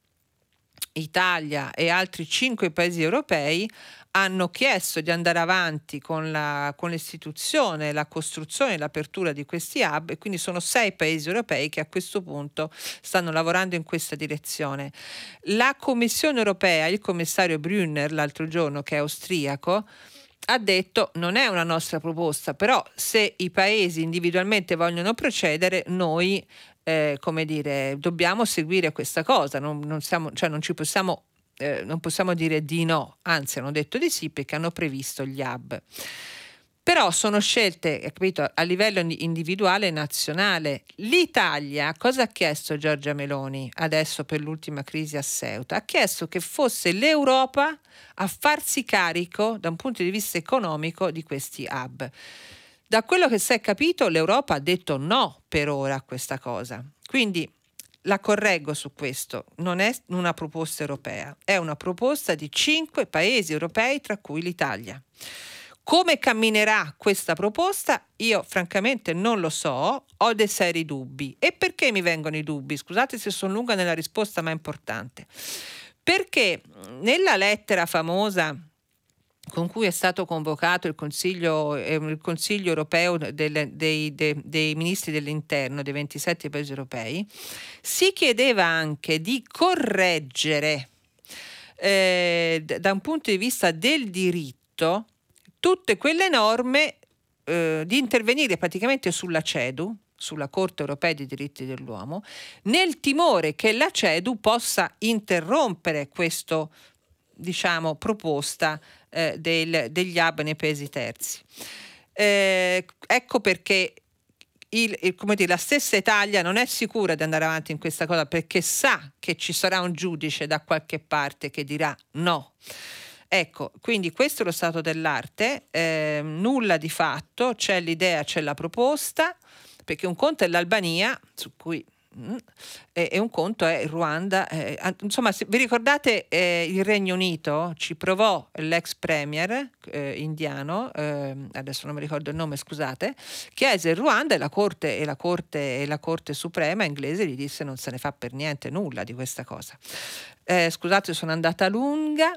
Italia e altri cinque paesi europei hanno chiesto di andare avanti con, la, con l'istituzione, la costruzione e l'apertura di questi hub, e quindi sono sei paesi europei che a questo punto stanno lavorando in questa direzione. La Commissione europea, il commissario Brunner l'altro giorno, che è austriaco, ha detto non è una nostra proposta, però se i paesi individualmente vogliono procedere, noi eh, come dire, dobbiamo seguire questa cosa, non, non, siamo, cioè non ci possiamo Eh, non possiamo dire di no, anzi hanno detto di sì perché hanno previsto gli hub. Però sono scelte, capito, a livello individuale e nazionale. L'Italia cosa ha chiesto Giorgia Meloni adesso per l'ultima crisi a Ceuta? Ha chiesto che fosse l'Europa a farsi carico da un punto di vista economico di questi hub. Da quello che si è capito l'Europa ha detto no per ora a questa cosa. Quindi la correggo su questo, non è una proposta europea, è una proposta di cinque paesi europei, tra cui l'Italia. Come camminerà questa proposta? Io francamente non lo so, ho dei seri dubbi. E perché mi vengono i dubbi? Scusate se sono lunga nella risposta, ma è importante. Perché nella lettera famosa con cui è stato convocato il Consiglio, eh, il Consiglio europeo delle, dei, dei, dei ministri dell'interno dei ventisette paesi europei, si chiedeva anche di correggere eh, da un punto di vista del diritto tutte quelle norme, eh, di intervenire praticamente sulla CEDU, sulla Corte europea dei diritti dell'uomo, nel timore che la CEDU possa interrompere questo, diciamo, proposta eh, del, degli hub nei paesi terzi. Eh, ecco perché il, il, come dire, la stessa Italia non è sicura di andare avanti in questa cosa, perché sa che ci sarà un giudice da qualche parte che dirà no. Ecco, quindi questo è lo stato dell'arte, eh, nulla di fatto, c'è l'idea, c'è la proposta, perché un conto è l'Albania, su cui Mm. E, e un conto è il Ruanda. Eh, insomma, se vi ricordate, eh, il Regno Unito ci provò l'ex premier eh, indiano, eh, adesso non mi ricordo il nome, scusate, chiese il Ruanda e la corte e la corte e la corte suprema inglese gli disse non se ne fa per niente nulla di questa cosa. Eh, scusate, sono andata lunga.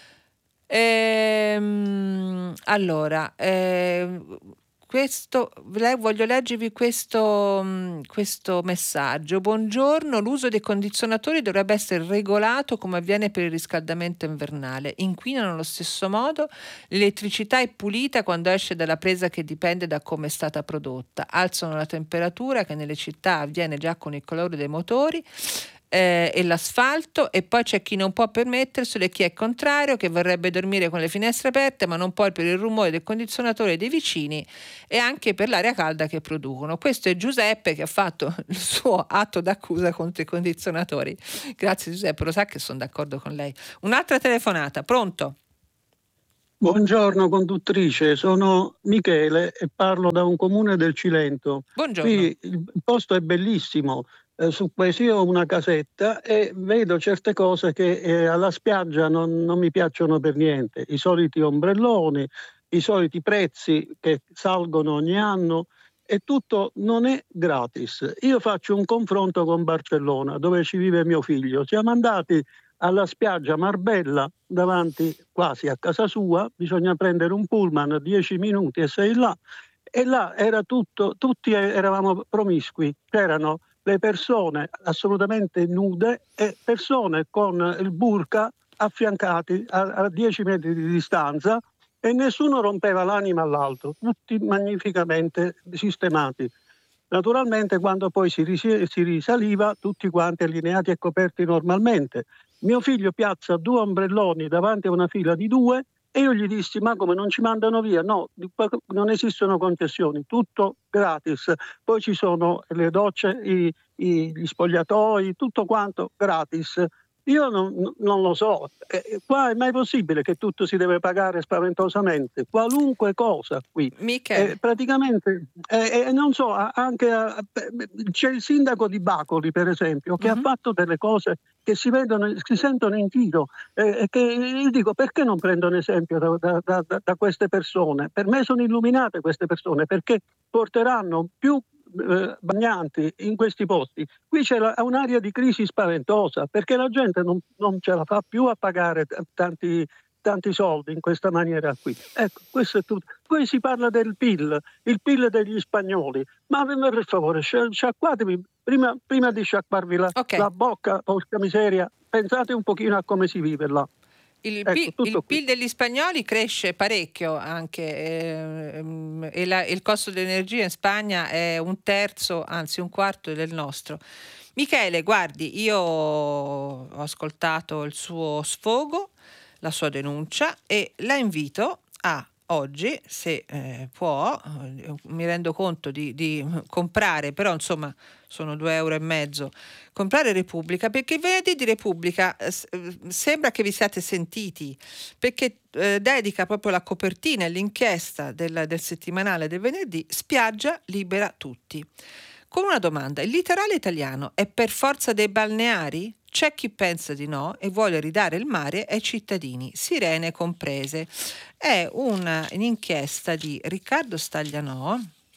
Ehm, allora, eh, questo, voglio leggervi questo, questo messaggio. Buongiorno, l'uso dei condizionatori dovrebbe essere regolato come avviene per il riscaldamento invernale. Inquinano allo stesso modo, l'elettricità è pulita quando esce dalla presa che dipende da come è stata prodotta. Alzano la temperatura che nelle città avviene già con il calore dei motori Eh, e l'asfalto, e poi c'è chi non può permetterselo e chi è contrario, che vorrebbe dormire con le finestre aperte ma non può per il rumore del condizionatore dei vicini e anche per l'aria calda che producono. Questo è Giuseppe che ha fatto il suo atto d'accusa contro i condizionatori. Grazie Giuseppe, lo sa che sono d'accordo con lei. Un'altra telefonata, pronto? Buongiorno conduttrice, sono Michele e parlo da un comune del Cilento. Buongiorno. Qui il posto è bellissimo. Su questo io ho una casetta e vedo certe cose che eh, alla spiaggia non, non mi piacciono per niente. I soliti ombrelloni, i soliti prezzi che salgono ogni anno e tutto non è gratis. Io faccio un confronto con Barcellona, dove ci vive mio figlio. Siamo andati alla spiaggia Marbella, davanti quasi a casa sua, bisogna prendere un pullman, dieci minuti e sei là. E là era tutto, tutti eravamo promiscui, c'erano le persone assolutamente nude e persone con il burka affiancati a dieci metri di distanza e nessuno rompeva l'anima all'altro, tutti magnificamente sistemati. Naturalmente quando poi si, ris- si risaliva tutti quanti allineati e coperti normalmente. Mio figlio piazza due ombrelloni davanti a una fila di due e io gli dissi ma come non ci mandano via? No, non esistono concessioni, tutto gratis. Poi ci sono le docce, i, i, gli spogliatoi, tutto quanto gratis. Io non, non lo so, eh, qua è mai possibile che tutto si deve pagare spaventosamente? Qualunque cosa qui. Eh, praticamente, eh, eh, non so, anche eh, c'è il sindaco di Bacoli per esempio che uh-huh. ha fatto delle cose che si vedono, si sentono in giro e eh, che io dico perché non prendono esempio da, da, da, da queste persone? Per me sono illuminate queste persone perché porteranno più eh, bagnanti in questi posti. Qui c'è la, un'area di crisi spaventosa perché la gente non, non ce la fa più a pagare t- tanti tanti soldi in questa maniera qui. Ecco, questo è tutto. Poi si parla del P I L, il P I L degli spagnoli. Ma per favore, sciacquatevi, prima, prima di sciacquarvi la, okay. la bocca, porca miseria, pensate un pochino a come si vive là. Il, ecco, P- il P I L degli spagnoli cresce parecchio anche eh, e la, il costo dell'energia in Spagna è un terzo, anzi un quarto del nostro. Michele, guardi, io ho ascoltato il suo sfogo, la sua denuncia e la invito a oggi, se eh, può, eh, mi rendo conto di, di comprare, però insomma sono due euro e mezzo, comprare Repubblica, perché il venerdì di Repubblica eh, sembra che vi siate sentiti, perché eh, dedica proprio la copertina e l'inchiesta del, del settimanale del venerdì, Spiaggia libera tutti. Con una domanda: il litorale italiano è per forza dei balneari? C'è chi pensa di no e vuole ridare il mare ai cittadini, sirene comprese. È una, un'inchiesta di Riccardo Staglianò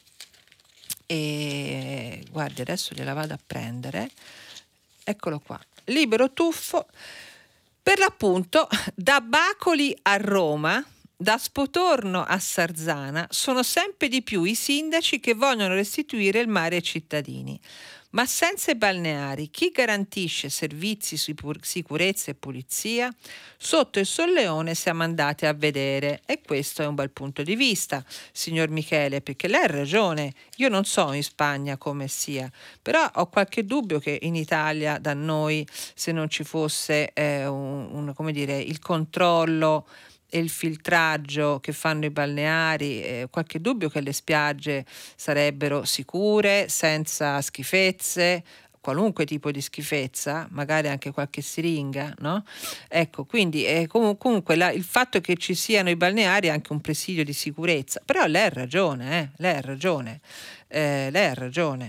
e guardi, adesso gliela vado a prendere. Eccolo qua. Libero tuffo. Per l'appunto, da Bacoli a Roma, da Spotorno a Sarzana, sono sempre di più i sindaci che vogliono restituire il mare ai cittadini. Ma senza i balneari, chi garantisce servizi, sicurezza e pulizia? Sotto il solleone siamo andati a vedere e questo è un bel punto di vista, signor Michele, perché lei ha ragione. Io non so in Spagna come sia, però ho qualche dubbio che in Italia, da noi, se non ci fosse eh, un, un, come dire, il controllo e il filtraggio che fanno i balneari, eh, qualche dubbio che le spiagge sarebbero sicure, senza schifezze, qualunque tipo di schifezza, magari anche qualche siringa, no? Ecco, quindi eh, com- comunque la, il fatto che ci siano i balneari è anche un presidio di sicurezza, però lei ha ragione, eh, lei ha ragione, eh, lei ha ragione.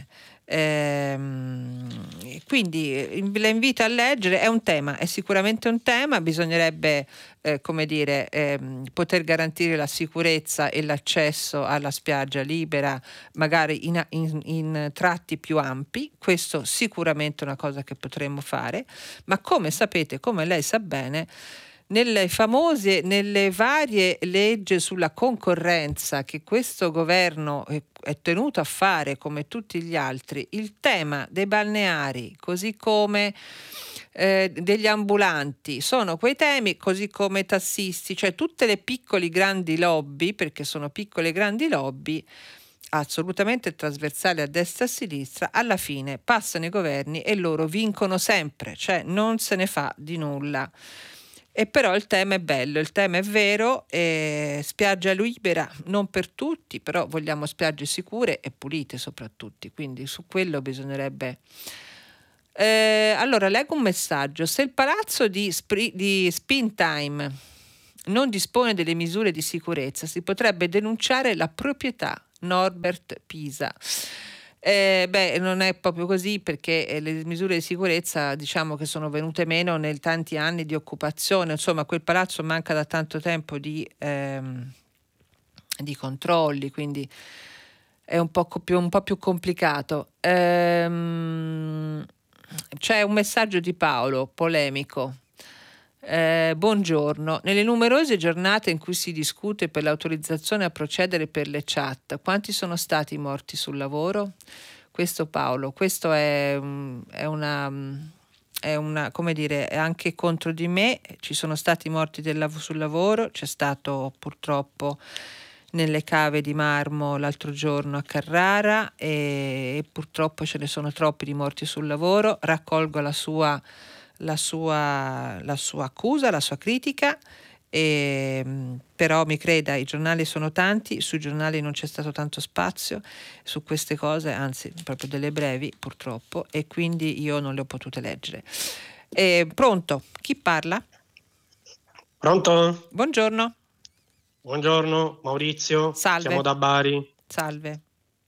Ehm, quindi la invito a leggere, è un tema, è sicuramente un tema, bisognerebbe eh, come dire ehm, poter garantire la sicurezza e l'accesso alla spiaggia libera, magari in, in, in tratti più ampi. Questo sicuramente è una cosa che potremmo fare, ma come sapete, come lei sa bene, nelle famose, nelle varie leggi sulla concorrenza che questo governo è, è tenuto a fare come tutti gli altri, il tema dei balneari, così come eh, degli ambulanti, sono quei temi, così come i tassisti, cioè tutte le piccole grandi lobby, perché sono piccole grandi lobby, assolutamente trasversali a destra e a sinistra, alla fine passano i governi e loro vincono sempre, cioè non se ne fa di nulla. E però il tema è bello, il tema è vero, eh, spiaggia libera non per tutti, però vogliamo spiagge sicure e pulite soprattutto, quindi su quello bisognerebbe... Eh, allora, leggo un messaggio. Se il palazzo di, Spri- di Springtime non dispone delle misure di sicurezza, si potrebbe denunciare la proprietà. Norbert Pisa. Eh, beh, non è proprio così, perché le misure di sicurezza diciamo che sono venute meno nei tanti anni di occupazione. Insomma, quel palazzo manca da tanto tempo di, ehm, di controlli, quindi è un po' più, un po' più complicato. Ehm, c'è un messaggio di Paolo, polemico. Eh, buongiorno, nelle numerose giornate in cui si discute per l'autorizzazione a procedere per le chat, quanti sono stati morti sul lavoro? Questo Paolo, questo è, è una, è una, come dire, è anche contro di me. Ci sono stati morti del lav- sul lavoro, c'è stato purtroppo nelle cave di Marmo l'altro giorno a Carrara e, e purtroppo ce ne sono troppi di morti sul lavoro. Raccolgo la sua La sua, la sua accusa, la sua critica, e, però mi creda, i giornali sono tanti, sui giornali non c'è stato tanto spazio su queste cose, anzi proprio delle brevi purtroppo, e quindi io non le ho potute leggere. E, pronto? Chi parla? Pronto? Buongiorno. Buongiorno, Maurizio. Salve. Siamo da Bari. Salve.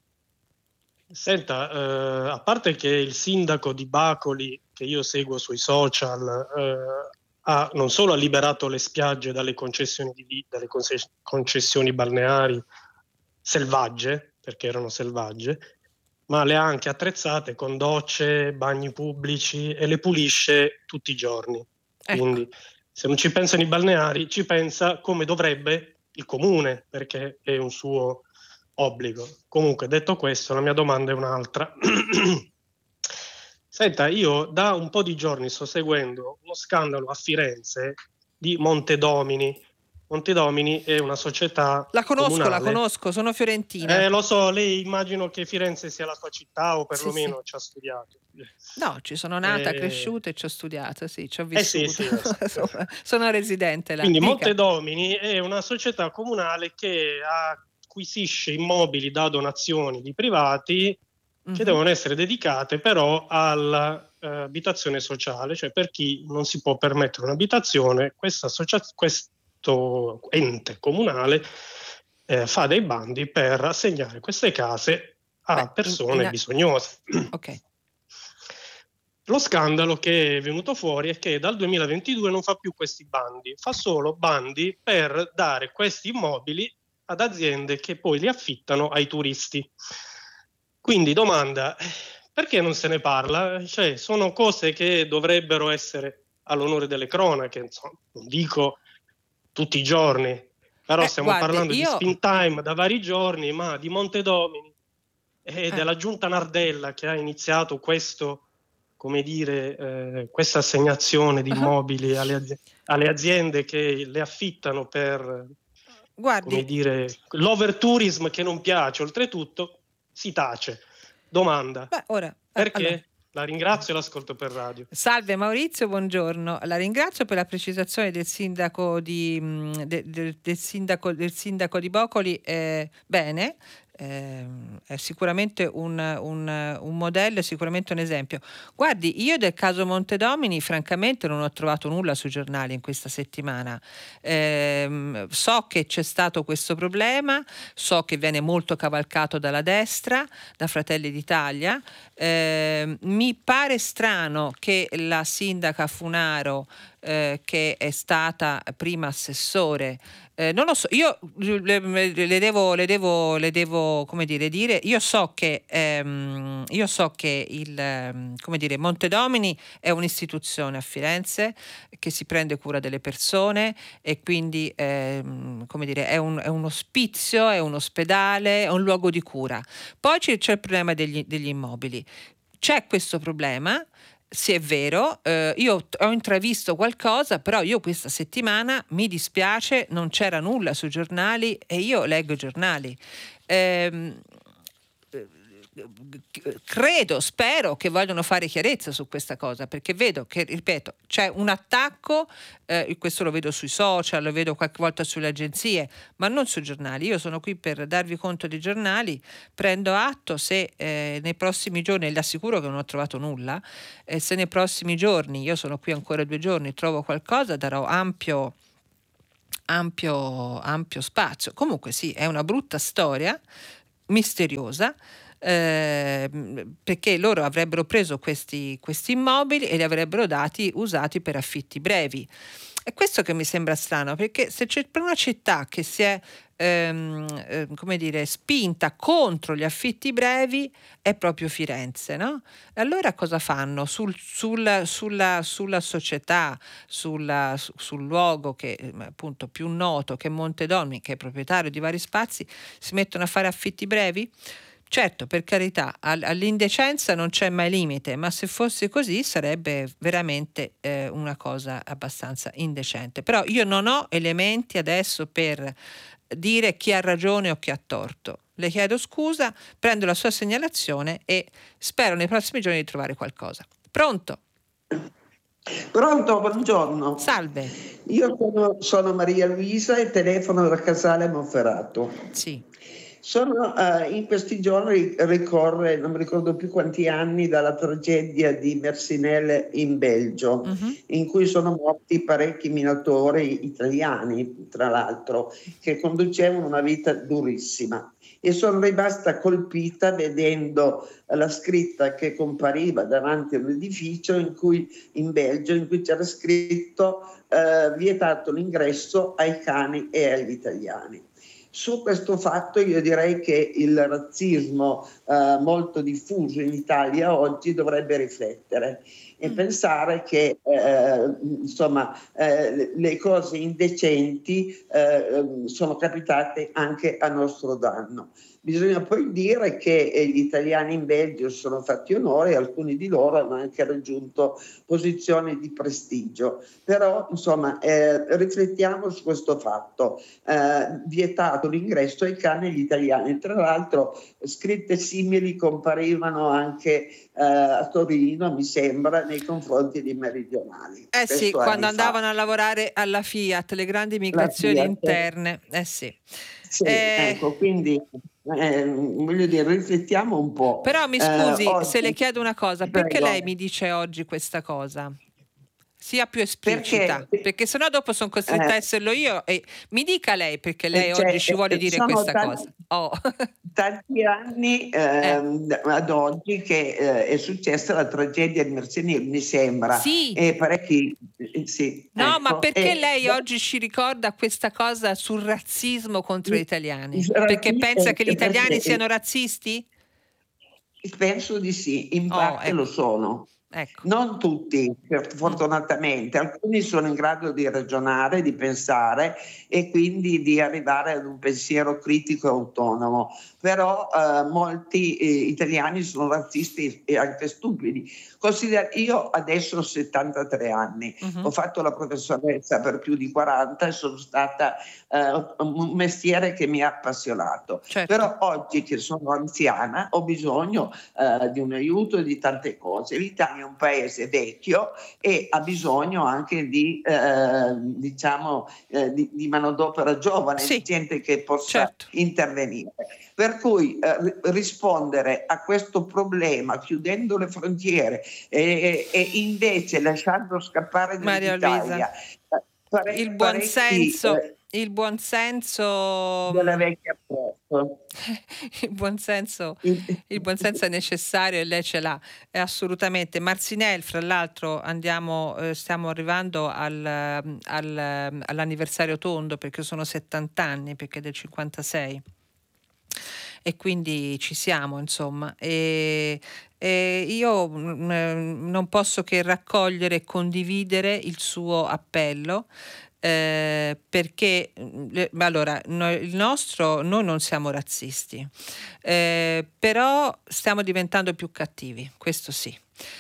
Senta, eh, a parte che il sindaco di Bacoli, che io seguo sui social, eh, ha non solo ha liberato le spiagge dalle concessioni, di, dalle concessioni balneari selvagge, perché erano selvagge, ma le ha anche attrezzate con docce, bagni pubblici e le pulisce tutti i giorni. Ecco. Quindi se non ci pensano i balneari, ci pensa come dovrebbe il comune, perché è un suo obbligo. Comunque, detto questo, la mia domanda è un'altra. Senta, io da un po' di giorni sto seguendo uno scandalo a Firenze di Montedomini. Montedomini è una società La conosco, comunale. la conosco, sono fiorentina. Eh, lo so, lei immagino che Firenze sia la sua città o perlomeno Sì, sì. ci ha studiato. No, ci sono nata, Eh, cresciuta e ci ho studiato, sì, ci ho Eh sì, vissuto. sì, lo so. sono, sono residente là. Quindi Dica. Montedomini è una società comunale che acquisisce immobili da donazioni di privati che Mhm. devono essere dedicate però all'abitazione sociale, cioè per chi non si può permettere un'abitazione, questa associa- questo ente comunale eh, fa dei bandi per assegnare queste case a Beh, persone in- in- bisognose. Ok. Lo scandalo che è venuto fuori è che dal duemilaventidue non fa più questi bandi, fa solo bandi per dare questi immobili ad aziende che poi li affittano ai turisti. Quindi domanda, perché non se ne parla? Cioè, sono cose che dovrebbero essere all'onore delle cronache, insomma, non dico tutti i giorni, però Eh, stiamo guardi, parlando io- di Spin Time da vari giorni, ma di Montedomini e Eh. della giunta Nardella che ha iniziato questo, come dire, eh, questa assegnazione di Ah. immobili alle, azi- alle aziende che le affittano per, come Guardi, dire, l'overtourism che non piace, oltretutto si tace. Domanda, beh, ora, perché? allora, La ringrazio e l'ascolto per radio. salve Maurizio, buongiorno. La ringrazio per la precisazione del sindaco di, mh, de- de- del sindaco, del sindaco di Bocoli. Eh, bene, eh, è sicuramente un, un, un modello, è sicuramente un esempio. Guardi, io del caso Montedomini francamente non ho trovato nulla sui giornali in questa settimana. Eh, so che c'è stato questo problema, so che viene molto cavalcato dalla destra, da Fratelli d'Italia. Eh, mi pare strano che la sindaca Funaro, eh, che è stata prima assessore, eh, non lo so, io le, le devo, le devo, le devo come dire, dire, io so che ehm, io so che il come dire, Montedomini è un'istituzione a Firenze che si prende cura delle persone e quindi ehm, come dire, è un, è un ospizio, è un ospedale, è un luogo di cura. Poi c'è, c'è il problema degli, degli immobili. C'è questo problema. Sì, è vero, eh, io ho intravisto qualcosa, però io questa settimana, mi dispiace, non c'era nulla sui giornali e io leggo i giornali. Ehm, credo, spero che vogliano fare chiarezza su questa cosa, perché vedo che, ripeto, c'è un attacco, eh, questo lo vedo sui social, lo vedo qualche volta sulle agenzie, ma non sui giornali. Io sono qui per darvi conto dei giornali, prendo atto se eh, nei prossimi giorni, le assicuro che non ho trovato nulla, eh, se nei prossimi giorni, io sono qui ancora due giorni, trovo qualcosa, darò ampio ampio ampio spazio. Comunque sì, è una brutta storia, misteriosa, Eh, perché loro avrebbero preso questi, questi immobili e li avrebbero dati usati per affitti brevi. È questo che mi sembra strano, perché se c'è per una città che si è ehm, eh, come dire, spinta contro gli affitti brevi è proprio Firenze, no? Allora cosa fanno? Sul, sul, sulla, sulla società, sulla, su, sul luogo che appunto più noto, che è Montedomini, che è proprietario di vari spazi, si mettono a fare affitti brevi? Certo, per carità, all'indecenza non c'è mai limite, ma se fosse così sarebbe veramente eh, una cosa abbastanza indecente. Però io non ho elementi adesso per dire chi ha ragione o chi ha torto. Le chiedo scusa, prendo la sua segnalazione e spero nei prossimi giorni di trovare qualcosa. Pronto? Pronto, buongiorno. Salve. Io sono, sono Maria Luisa e telefono da Casale Monferrato. Sì. Sono, uh, in questi giorni ricorre, non mi ricordo più quanti anni, dalla tragedia di Mersinelle in Belgio, uh-huh. in cui sono morti parecchi minatori italiani, tra l'altro, che conducevano una vita durissima. E sono rimasta colpita vedendo la scritta che compariva davanti a un edificio in cui, in Belgio, in cui c'era scritto uh, vietato l'ingresso ai cani e agli italiani. Su questo fatto io direi che il razzismo eh, molto diffuso in Italia oggi dovrebbe riflettere e mm. pensare che eh, insomma eh, le cose indecenti eh, sono capitate anche a nostro danno. Bisogna poi dire che eh, gli italiani in Belgio sono fatti onore e alcuni di loro hanno anche raggiunto posizioni di prestigio, però insomma eh, riflettiamo su questo fatto, eh, vietato l'ingresso ai cani e agli italiani. Tra l'altro scritte simili comparivano anche eh, a Torino, mi sembra, nei confronti di meridionali. Eh sì, Questo quando fa. andavano a lavorare alla Fiat, le grandi migrazioni interne, eh sì. Sì, eh, ecco, quindi eh, voglio dire, riflettiamo un po'. Però mi scusi, eh, oggi, se le chiedo una cosa, perché prego. lei mi dice oggi questa cosa? Sia più esplicita, perché, perché sennò dopo sono costretta eh, a esserlo io e mi dica lei perché lei cioè, oggi ci vuole dire questa tanti, cosa. Oh. Tanti anni eh, eh. ad oggi che eh, è successa la tragedia di Mersinelle, mi sembra. Sì. E parecchi, sì, no, ecco, ma perché e, lei oggi ci ricorda questa cosa sul razzismo contro gli italiani? il, Perché pensa che gli italiani perché, siano razzisti? Penso di sì, in parte oh, ecco. lo sono. Ecco. Non tutti, fortunatamente, alcuni sono in grado di ragionare, di pensare e quindi di arrivare ad un pensiero critico e autonomo, però eh, molti eh, italiani sono razzisti e anche stupidi. Considera- io adesso ho settantatré anni, uh-huh. ho fatto la professoressa per più di quaranta e sono stata eh, un mestiere che mi ha appassionato, certo. Però oggi che sono anziana ho bisogno eh, di un aiuto e di tante cose. L'Italia è un paese vecchio e ha bisogno anche di eh, diciamo eh, di, di manodopera giovane, sì. di gente che possa certo. intervenire. Per cui eh, rispondere a questo problema chiudendo le frontiere e, e invece lasciando scappare dall'Italia pare, il buon senso, eh, il buon senso della vecchia approccio. il buon senso il buon senso è necessario e lei ce l'ha, è assolutamente. Marcinelle, fra l'altro, andiamo eh, stiamo arrivando al, al, all'anniversario tondo, perché sono settanta anni, perché è del cinquantasei, e quindi ci siamo, insomma, e, e io mh, non posso che raccogliere e condividere il suo appello. Eh, perché eh, allora noi, il nostro noi non siamo razzisti, eh, però stiamo diventando più cattivi, questo sì.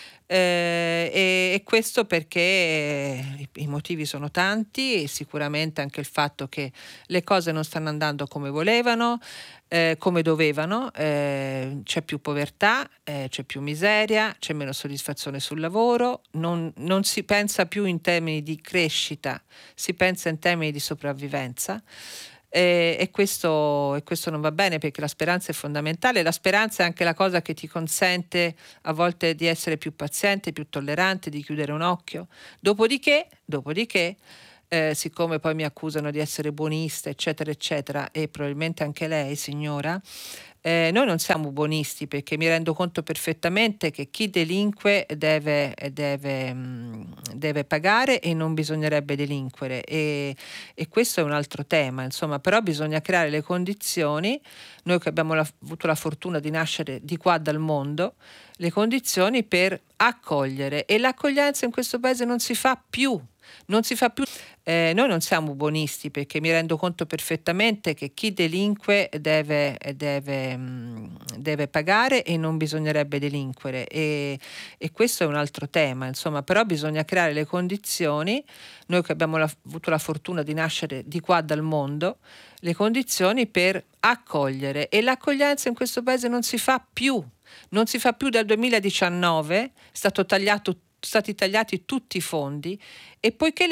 Eh, e, e questo perché i, i motivi sono tanti, e sicuramente anche il fatto che le cose non stanno andando come volevano, eh, come dovevano, eh, c'è più povertà, eh, c'è più miseria, c'è meno soddisfazione sul lavoro, non, non si pensa più in termini di crescita, si pensa in termini di sopravvivenza. E, e, questo, e questo non va bene, perché la speranza è fondamentale. La speranza è anche la cosa che ti consente a volte di essere più paziente, più tollerante, di chiudere un occhio. Dopodiché, dopodiché eh, siccome poi mi accusano di essere buonista, eccetera, eccetera, e probabilmente anche lei, signora, Eh, noi non siamo buonisti, perché mi rendo conto perfettamente che chi delinque deve, deve, deve pagare, e non bisognerebbe delinquere, e, e questo è un altro tema, insomma. Però bisogna creare le condizioni, noi che abbiamo la, avuto la fortuna di nascere di qua dal mondo, le condizioni per accogliere, e l'accoglienza in questo paese non si fa più. Non si fa più. Eh, noi non siamo buonisti, perché mi rendo conto perfettamente che chi delinque deve, deve, deve pagare, e non bisognerebbe delinquere, e, e questo è un altro tema, insomma. Però bisogna creare le condizioni, noi che abbiamo la, avuto la fortuna di nascere di qua dal mondo, le condizioni per accogliere, e l'accoglienza in questo paese non si fa più. Non si fa più dal duemiladiciannove, è stato tagliato stati tagliati tutti i fondi, e poiché